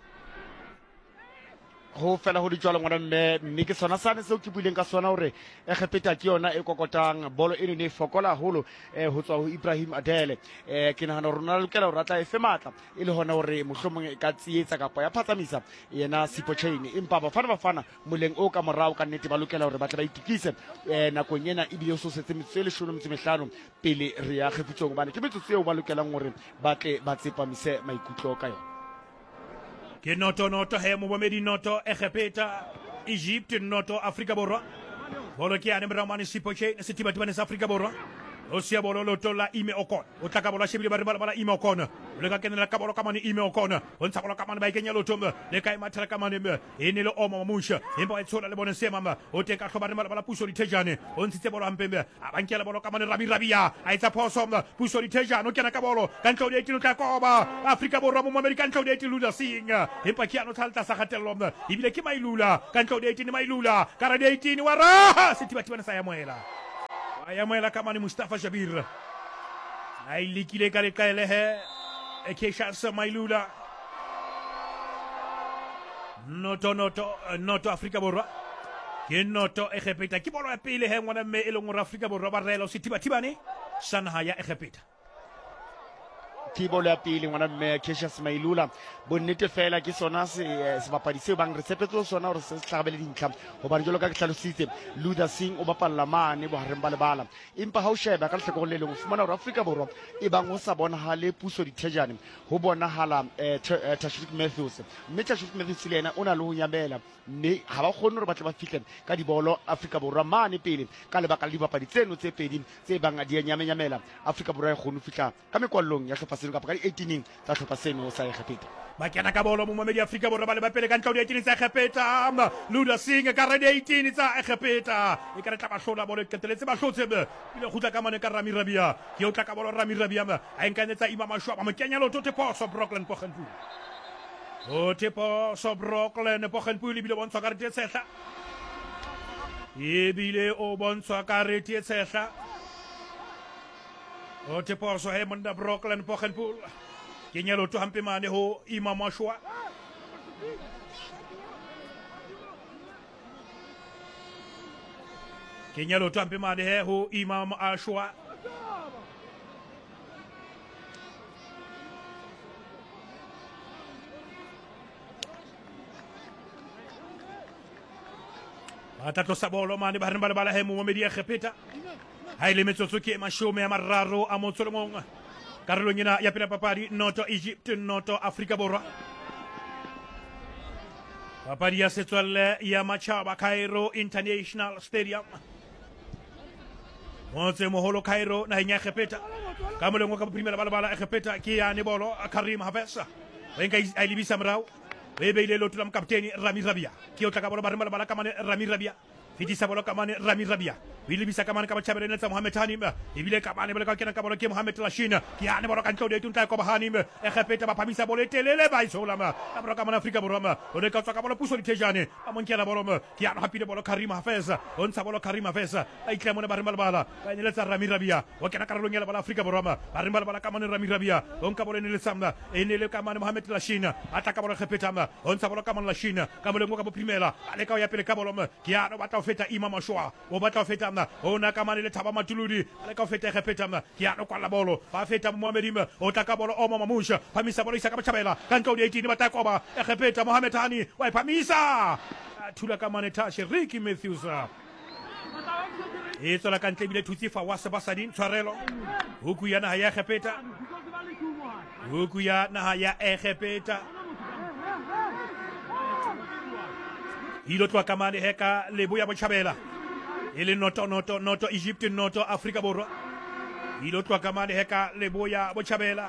ho fela ho di jwalo ngwana mme mme ke sona sane seo ke buileng ka sona hore Egepeta ke yona e kokotang bolo eno ne fokola holo ho tswa ho Ibrahim Adel eh ke nahana rona le lokela ho ratla e fe matla e le hona hore mohlomong e ka tsietsa kapa ya phatsamisa yena Sipho Chain empa ba fana ba fana moleng o ka morao ka nnete ba lokela hore ba tla ba itukise eh nakong yena e bile so setse metsele leshome le mehlano pele re ya kgefutsong bana ke metsotso eo ba lokelang hore ba tle ba tsepamise maikutlo ka yona ke noto noto he mo bomedi noto Egepeta Egypt noto Afrika Borwa bolo ke ane mramane Sipho Chain setiba tibane sa Afrika Borwa o sia bolo loto la Ime Okon o tla ka bolo shebile ba re bala Ime Okon le ka kenela ka bolo ka mane Ime Okon o ntsha bolo ka mane ba ikenya loto le ka imathela ka mane e ne le omo musha empa e tshola le bone se mama o te ka hloba re bala puso di thejane o ntshitse bolo hampembe a bankela bolo ka mane Rabi Rabia a etsa phoso puso di thejane o kena ka bolo ka ntlo di eighteen tla koba Afrika Borwa mo America ntlo di eighteen Luther Singh empa ke ano tsalta sa gatello ibile ke Mailula ka ntlo di eighteen Mailula ka ra di eighteen wa ra setiba tibane sa ya moela ya moela ka mane Mustafa Shabir ai likile ka le kaele he e Cassius Mailula noto noto noto Afrika Borwa ke noto Egepeta ke bolo ya pele he ngwana mme e leng hore Afrika Borwa ba rela setiba tibane sana ya Egepeta ke bolo ya pele ngwana mme Cassius Mailula bonnete fela ke sona se sebapadi se bang re sepetso sona hore se tlhabele dintlha hobane jolo ka ke hlalositse Luther Singh o bapalla mane bo hareng ba lebala empa ha o sheba ka hleko le leng o fumana hore Afrika Borwa e bang ho sa bona hale puso di thejane ho bona hala Tashrik Matthews mme Tashrik Matthews le ena ona le ho nyamela mme ha ba khone hore ba tla ba fihle ka dibolo Afrika Borwa mane pele ka lebaka le dibapadi tseno tse pedi tse bang di nyame nyamela Afrika Borwa e khone fihla ka mekwallong ya hlopa seno kapa ka di-eighteen tsa tlhopha seno sa Egepeta ba kena ka bolo momamedi Afrika Borwa ba le ba pele ka ntlo di eighteen tsa Egepeta Luda Singh ka re di eighteen tsa Egepeta e ka re tla ba hlola bolo keteletse ba hlotse be ile khutla ka mane ka Rami Rabia ke o tla ka bolo Rami Rabia a enkanetsa Imam Ashwa ba mo kenya lo tote poso Brooklyn Poggenpoel o tepo so Brooklyn Poggenpoel ibile bontsha ka re te tshehla ibile o bontsha ka re te tshehla o tepo so he monda Brooklyn Poggenpoel kenya lo to hampe mane ho Imam Ashwa kenya lo to hampe mane he ho Imam Ashwa atato sabolo mane ba rembala bala he mo media Egepeta haile metsotso ke mashome a mararo a motsolomong karolo nyina ya pela papadi noto Egypt noto Afrika Borwa papadi ya setswalle ya Machaba Cairo International Stadium motse moholo Cairo na nya Egepeta ka molengo ka primera bala bala Egepeta ke ya ne bolo Karim Hafesa wenga ailibisa mrao bebe ile lotu la mkapteni Rami Rabia ki otaka bolo barima bala kama Rami Rabia fitisa bolo kama Rami Rabia wili bisa kama kama chabere netsa Mohamed Hanim ibile kama ne bolo ka kena kama ke Mohamed Lashina ki ane bolo kan tode tunta ko Hanim Egepeta ba pamisa bolo telele ba isolama bolo kama Afrika Borwa ode ka tsaka bolo puso litejane amonkela bolo ki ane hapile bolo Karim Hafesa onsa bolo Karim Hafesa ai klemo ne barima bala ba ne letsa Rami Rabia o kena karolo ngela bala Afrika Borwa barima bala kama Rami Rabia onka bolo ne letsa ene le kama Mohamed Lashina ataka bolo Egepeta onsa bolo kama Lashina kama le ngoka bo primela ale ka ya pele ka bolo ki ane bata feta Imam Ashwa o bata feta ona kama le thaba matuludi ale ka feta Egepeta ki ane kwa la bolo ba feta Mohamed o taka bolo Oma Mamusha pamisa bolo isaka chabela kanto di eighteen bata ko ba Egepeta Mohamed Hani wa pamisa tula kama ne tashe Ricky Matthews e tsola kantle bile thuti fa wa sebasadin tshwarelo huku ya na ya Egepeta huku ya na ya Egepeta ilo twa kamane heka lebo ya Bochabela ile noto noto noto Egypt noto Afrika Borwa ilo twa kamane heka lebo ya Bochabela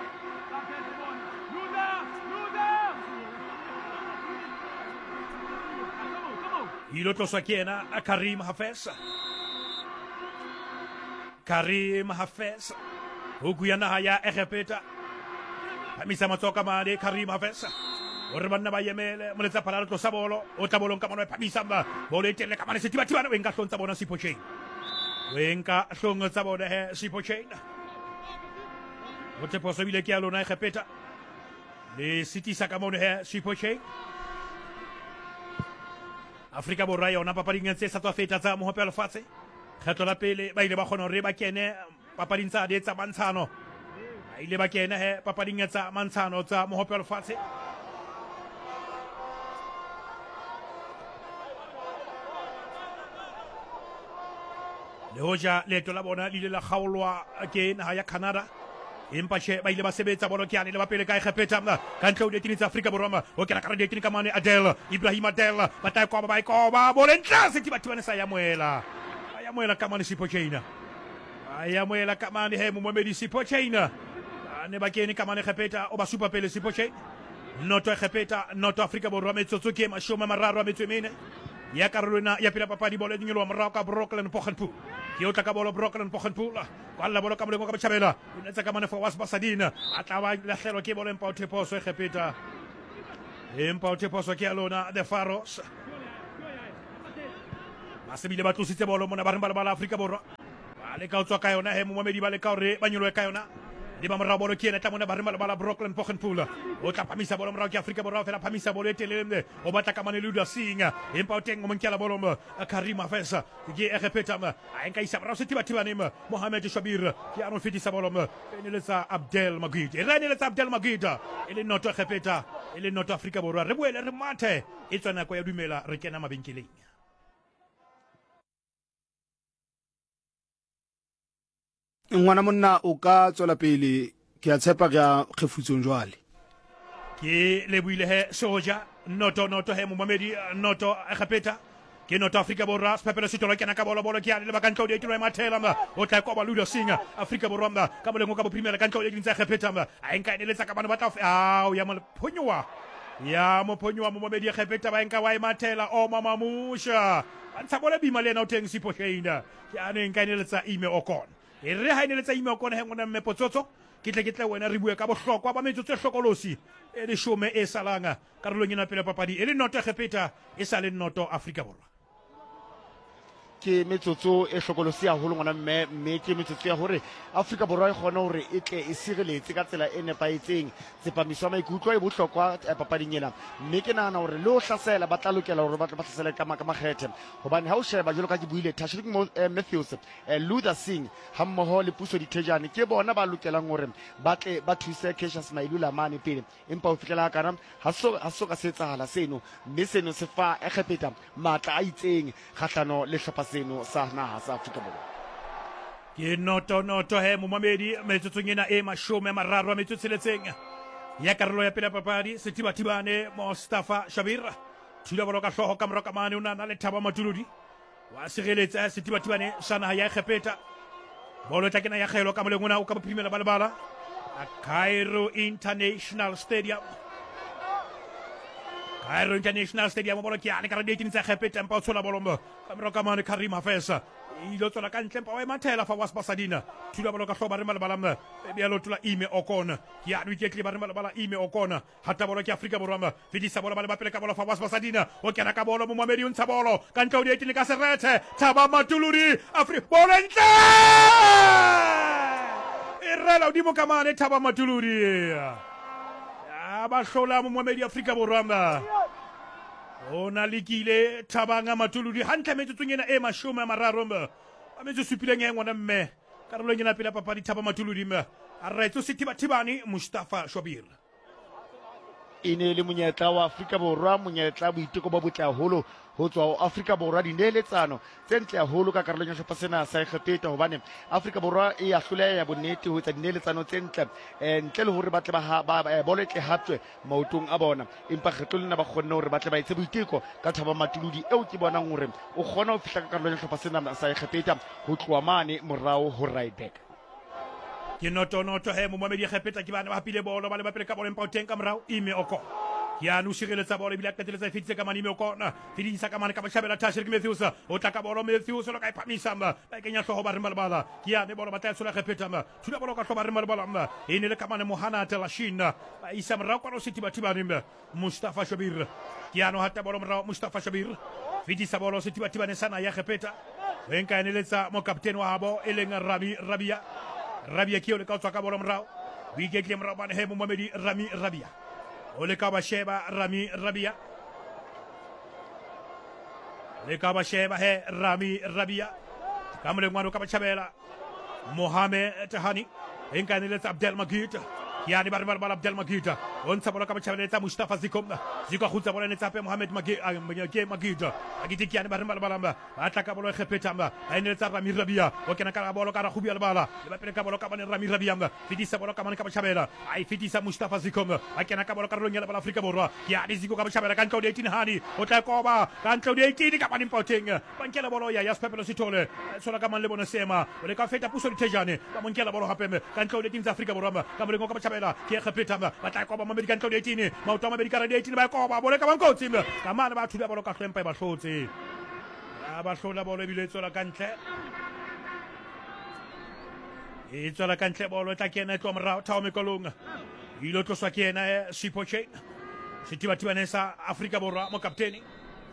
ilo to sakiena Karim Hafesa Karim Hafesa huku ya na ya Egepeta hamisa matoka mane Karim Hafesa Orbanna bayemele muleta paralo to sabolo o tabolo kamano pamisamba bolete le kamane setiba tiba wenga tonta bona sipoche wenga songa sabona he sipoche Ote possibile che allora Egepeta le siti sakamone he sipoche Afrika Borwa ona paparinga tse sa twa feta tsa mo hopela fatse kgetlo la pele ba ile ba khona re ba kene paparintsha de tsa mantshano ba ile ba kene he paparinga tsa mantshano tsa mo hopela fatse le hoja leto la bona lile la khaolwa ke naha ya Canada empa che ba ile ba sebetsa bolo ke ane le ba pele ka Egepeta ka ntlo de tinitsa Afrika Borwa o ke la ka de tin ka mane Adel Ibrahim Adel ba ta ko ba ba ko ba bolentla se ti ba tibane sa ya moela ya moela ka mane sipocheina ya moela ka mane he mo Mohamed sipocheina ne ba ke ni ka mane Egepeta o ba super pele sipocheina noto Egepeta noto Afrika Borwa metsotso ke mashoma mararo a metswemene ya Carolina ya pila papadi bolo ngilo Morocco Brooklyn Poggenpoel yo taka bolo Brooklyn Poggenpoel kwalla bolo kamle ngoka chabela unetsa kamane for was basadina ataba la khelo ke bolo empa uteposo Egepeta empa uteposo ke alona the Faros masibile batlo sitse bolo mona barimba bala Afrika Borwa bale ka tswa kayona he Mohamed bale ka re banyolo kayona di ba mara bolo kiena tamona barimba bala Brooklyn Poggenpoel o tla pamisa bolo mara ke Afrika Borwa fela pamisa bolo etelele o bata kamane Luda Singh empa utengo monkela bolo Karim Hafesa ke Egepeta a enka isa bra setiba tibanima Mohamed Shabir ki anon fiti sa bolo ene sa Abdel Magid e rene le sa Abdel Magid ele noto Egepeta ele noto Afrika Borwa re boele re mate e tsona ko ya dumela re kena mabenkeleng ngwana monna o ka tswela pele ke a tshepa ga kgefutsong jwale ke le buile he soja noto noto he Mohamed noto Egepeta ke noto Afrika Borwa sephepelo se tolo kena ka bolo bolo ke ya le ba ka ntlo di tlo mathela ma o tla kwa ba Luda Singa Afrika Borwa ma ka boleng ka bo premier ka ntlo di ntsa khepeta ma a enka ne letsa ka bana ba tla a o ya mo phonyowa ya mo phonyowa mo mabedi khepeta ba enka wa mathela o mama musha antsa bola bima le na o teng sipo sheina ke ane enka ne letsa ime okon e re ha ne letsa ime okon he ngona me potsotso ke tle ke tle wena re bue ka bohlokwa ba metsotso e hlokolosi e le shome e salanga karolong ena pele papadi e le noto khepeta e sa le noto Afrika Borwa ke metsotso e hlokolosi haholo ngwana mme mme ke metsotso ya hore Afrika Borwa e kgona hore e tle e sireletse ka tsela e nepaetseng tsepamiso ya maikutlo e bohlokwa papading ena mme ke nahana hore le o hlasela ba tla lokela hore ba tla hlasela ka makgethe hobane ha o sheba jalo ka ke buile Tashrik Matthews Luda Singh ha mmoho le Puso Dithejane ke bona ba lokelang hore ba tle ba thuse Cassius Mailula mane pele empa o fitlela kana ha so ha so ka setsahala seno mme seno se fa e khepeta matla a itseng kgahlano le hlopha seno sa naha sa Afrika Borwa ke noto noto he momamedi metsotso ena e mashome mararo a metsotso letseng ya karolo ya pele papadi setiba tibane Mustafa Shabir thula bolo ka hloho ka mora ka mane una na le Thaba Matuludi wa sireletsa setiba tibane sana ya khepeta bolo tla kena ya khelo ka moleng ona o ka bophimela balebala a Cairo International Stadium Cairo International Stadium bolo ke ane ka radio tsa khepeta mpa o tshola bolombo ka mora ka mane Karim Hafesa ilo tsona ka ntle mpa wa mathela fa was basadina thula bolo ka hloba re malebala be ya lotula ime okona ke ya wiketle ba re malebala ime okona hata bolo ke Afrika Borwa fidisa bolo ba le bapele ka bolo fa was basadina o kena ka bolo mo mamedi untsha bolo ka ntle o di etile ka seretse Thaba Matuludi Afrika bolo ntle irela o di mo kamane Thaba Matuludi ya ba hlola mo mamedi Afrika Borwa ona likile Thabanga Matuludi hantle metsotsong ena e mashome a mararo mba a metso supileng e ngwana mme karolong ena pele papadi Thaba Matuludi mba a retso setiba tibani Mustafa Shabir ine le monyetla wa Afrika Borwa monyetla boiteko ba botle haholo ho tswa ho Afrika Borwa dineletsano tse ntle haholo ka karolong ya hlopha sena sa khepeta hobane Afrika Borwa e ya hloleha ya bonnete ho etsa dineletsano tse ntle ntle le hore ba tle ba boletle hatswe maotong a bona empa kgetlo lena ba kgonne hore ba tle ba etse boiteko ka Thaba Matuludi eo ke bonang hore o kgona ho fihla ka karolong ya hlopha sena sa khepeta ho tloa mane morao ho right back ke noto noto he mo mamedi khepeta ke bana ba pile bolo ba le bapele ka bolo empa o teng ka morao ime oko ya no sireletsa bolo bila ka teletsa fitse ka mane ime oko na fidisa ka mane ka bashabela Tashrik Matthews o tla ka bolo Matthews lo ka iphamisa mba ba kenya hloho ba re malbala ke ya ne bolo ba tla tsola khepeta mba thula bolo ka hloba re malbala mba ene le ka mane Mohana Telashina ba isa morao kwa no sitiba tibani mba Mustafa Shabir ke ya no hata bolo morao Mustafa Shabir fidisa bolo sitiba tibane sana ya khepeta wenka ene letsa mo kapten wa habo elenga Rabi Rabia Rabia ki o le ka tswa ka bolo morao wike ke morao bana he mo mamedi Rami Rabia o le ka ba sheba Rami Rabia le ka ba sheba he Rami Rabia ka mo le ngwana ka ba chabela Mohamed Tahani enka ne le Abdel Magid yani bar bar bar Abdel Magid on sa bolo ka ba chabela ta Mustafa Zikom ziko khutsa bolo ne tsa pe Mohamed Magid ke Magid agiti yani bar bar bar ba ata ka bolo khepeta ba ene tsa Rami Rabia o kena ka bolo ka ra khubi albala le ba pe ka bolo ka ba Rami Rabia ba fidisa bolo ka man ka ba chabela ai fidisa Mustafa Zikom akena ka bolo ka ronya la Afrika Borwa yani ziko ka ba chabela kan tlo eighteen hani o tla ko ba kan tlo eighteen ka ba ni poteng ba nkela bolo ya ya sepepelo sitole sola ka man le bona sema o le ka feta Puso Dithejane ba mo nkela bolo hape kan tlo eighteen za Afrika Borwa ka mo le ka ba chabela ke khepeta ba ba tla ko ba mamedi kan tlo eighteen ma utama medika radio eighteen ba ko ba bole ka bankotsi ka mana ba thuba bolo ka hlempa ba hlotse ya ba hlola bolo bile tsola ka ntle e tsola ka ntle bolo tla kena tlo morao Thao Mekolong ilo tlo swa kena Sipoche sitiba tibane sa Afrika Borwa mo kapteni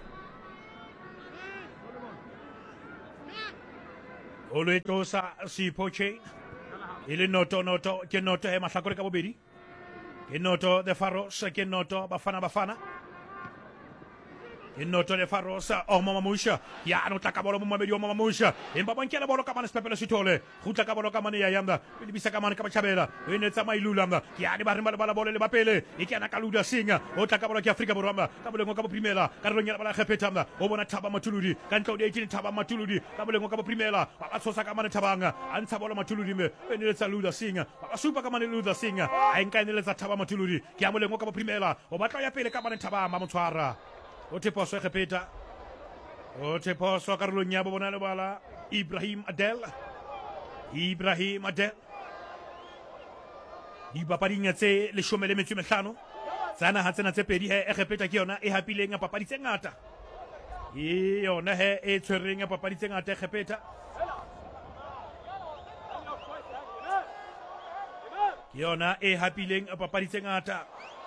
olo etlo sa Sipoche ile noto noto ke noto he mahlakore ka bobedi ke noto de Faros ke noto bafana bafana ke noto de Faros o mama musha ya no tla ka bolo mo mabedi o mama musha emba bankela bolo ka mane sepepelo sitole khutla ka bolo ka mane ya yamba le bisa ka mane ka bachabela ene tsa mailula mba ya di ba re bala bolo le bapele e kana ka Luda Singa o tla ka bolo ke Afrika Borwa ka bolo ngo ka bo primela ka re nyela bala khepeta mba o bona Thaba Matuludi ka ntlo de eighteen Thaba Matuludi ka bolo ngo ka bo primela ba ba tsosa ka mane Thabanga antsha bolo Matuludi me ene tsa Luda Singa ba ba supa ka mane Luda Singa a enka ene tsa Thaba Matuludi ke a molengo ka bo primela o batla ya pele ka mane Thaba ma motshwara o te poso khepeta o te poso karolong ya bona le bala Ibrahim Adel Ibrahim Adel di papading tse leshome le metso e mehlano tsana ha tsena tse pedi he e repeta ke yona e hapileng ya papadi tse ngata e yona he e tshwereng ya papadi tse ngata e repeta ke yona e hapileng ya papadi tse ngata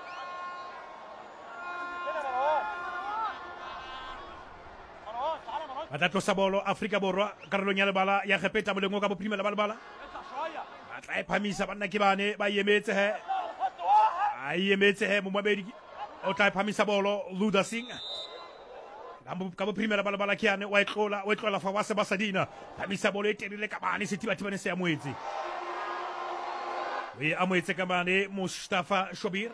Atato Sabolo, Afrika Borwa, Carolina Lebala, ya repeta molengo ka boprime la balbala. Atla e phamisa banna ke bane ba yemetse he. A yemetse he mo mabedi. O tla e phamisa bolo Luda Singh. Ka boprime la balbala ke ane wa etlola, wa etlola fa wa se basadina. Phamisa bolo e telele ka bane se tiba tiba ne se ya moetse. We amoetse ka bane Mustafa Shobir.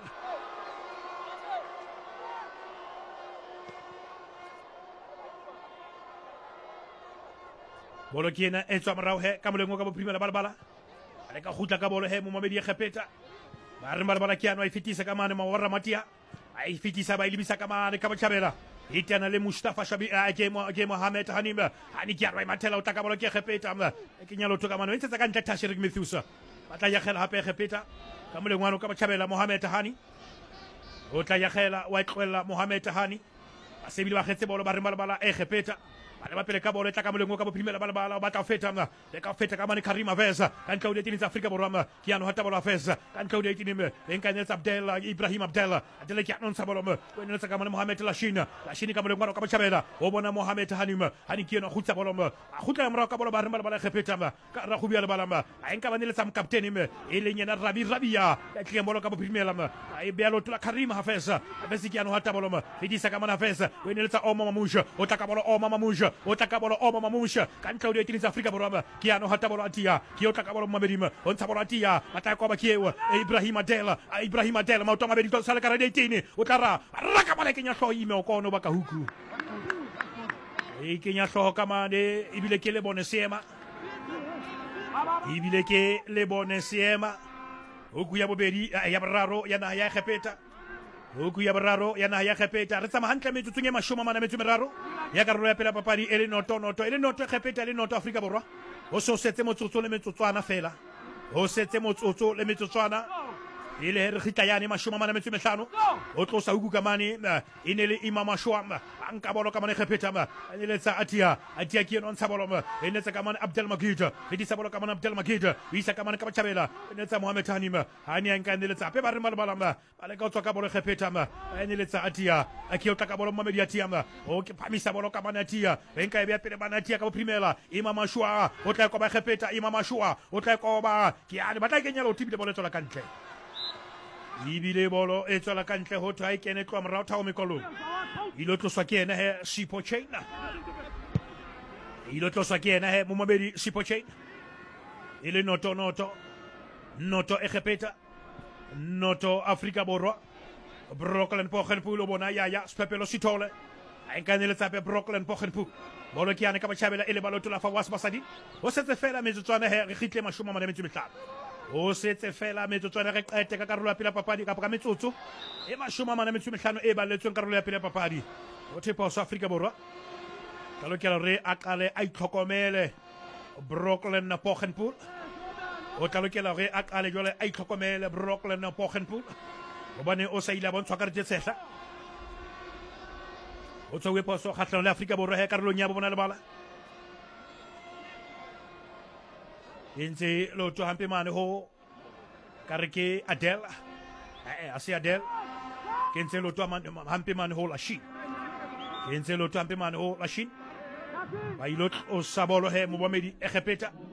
Bolo kiena e tswa morao he ka molengo ka boprime la balbala ale ka khutla ka bolo he mo mabedi ya khepeta ba re balbala kiano a fitisa ka mane mawara matia a fitisa ba ilibisa ka mane ka bachabela itana le Mustafa Shabi a ke mo ke Mohamed Hanima ani kiano e mathela o taka bolo ke khepeta ma ke nyalo to ka mane ntse ka ntle Tashirik Mithusa batla ya khela hape khepeta ka molengo ka bachabela Mohamed Hani o tla ya khela wa tlwela Mohamed Hani a sebile ba khetse bolo ba re balbala e khepeta ale ba pele ka bolo tla ka molengo ka boprime la balbala ba tla feta nga le ka feta ka mane Karim Avesa kan ka udetini za Afrika Borwa kiano hata bolo Avesa kan ka udetini me enka ne Abdel Ibrahim Abdel adele ki anon sabolo me wena tsa ka mane Mohamed Lashina Lashini ka molengo ka bachabela o bona Mohamed Hanim hani kiano khutsa bolo me a khutla mra ka bolo ba re balbala khepeta ma ka ra khubia le balama a enka bane le tsam captain me e le nyena Rabi Rabia ka tleng bolo ka boprime la ma e belo tla Karim Avesa Avesa kiano hata bolo me fidisa ka mane Avesa wena le tsa Oma Mamusha o tla ka bolo Oma Mamusha o taka bolo Oma Mamusha kan ka udetini za Afrika Borwa kiano hata bolo atia ki o taka bolo mabedima on tsa bolo atia ataka kwa bakiewa Ibrahim Adela Ibrahim Adela ma o toma bedito sala ka redetini o tara raka mane kenya hlo ime o kono baka huku e kenya hlo ka mane ibile ke le bone sema ibile ke le bone sema oku ya bobedi ya bararo ya na ya khepeta oku ya bararo ya na ya khepeta re tsama hantle metso tsunye mashoma mana metso meraro ya karolo ya pela papadi ele noto noto ele noto khepeta ele noto Afrika Borwa o so setse motsotso le metsotswana fela o setse motsotso le metsotswana ile re khita yani mashoma mana metso mehlano o tlosa uku ka mane ine le Imam Shwam anka bolo ka mane khepeta ma ile tsa atia atia ki non sa bolo ma ine tsa ka mane Abdel Magid le di sa bolo ka mane Abdel Magid isa ka mane ka bachabela ine tsa Mohamed Hanim hani anka ine le tsa pe ba re malbala ma ale ka tswa ka bolo khepeta ma ine le tsa atia aki o taka bolo Mohamed Atia ma o ke phamisa bolo ka mane atia enka e be pele bana atia ka primela Imam Shwa o tla ko ba khepeta Imam Shwa o tla ko ba ki ani batla kenya lo tibile bolo tsola kantle ibile bolo e tswela kantle ho thwa e kene tloa morao thao mekolong ilo tloswa ke ena he Sipho Chaina ilo tloswa ke ena he mo mabedi Sipho Chaina ile noto noto noto e khepeta noto Afrika Borwa Brooklyn Poggenpoel o bona ya ya spepelo sitole a enkanele tsape Brooklyn Poggenpoel bolo ke ane ka bachabela ile balo tola fa was basadi o setse fela metsotswana he re khitle mashoma mane metso mehlano o setse fela metsotswana re qete ka karolo ya pela papadi ka ka metsotso e mashoma mane metso mehlano e baletsweng karolo ya pela papadi o thepa sa Afrika Borwa ka lokela re a qale a itlhokomele Brooklyn Poggenpoel o tla lokela re a qale jole a itlhokomele Brooklyn Poggenpoel o bane o sa ile bontshwa ka re tsetsa o tsowe poso khatlano le Afrika Borwa he karolong ya bona le bala intse lo to hampe mane ho kareke Adel eh asi Adel kentse lo to hampe mane ho Lashin kentse lo to hampe mane ho Lashin ba ilot o sabolo he mo bomedi e khepeta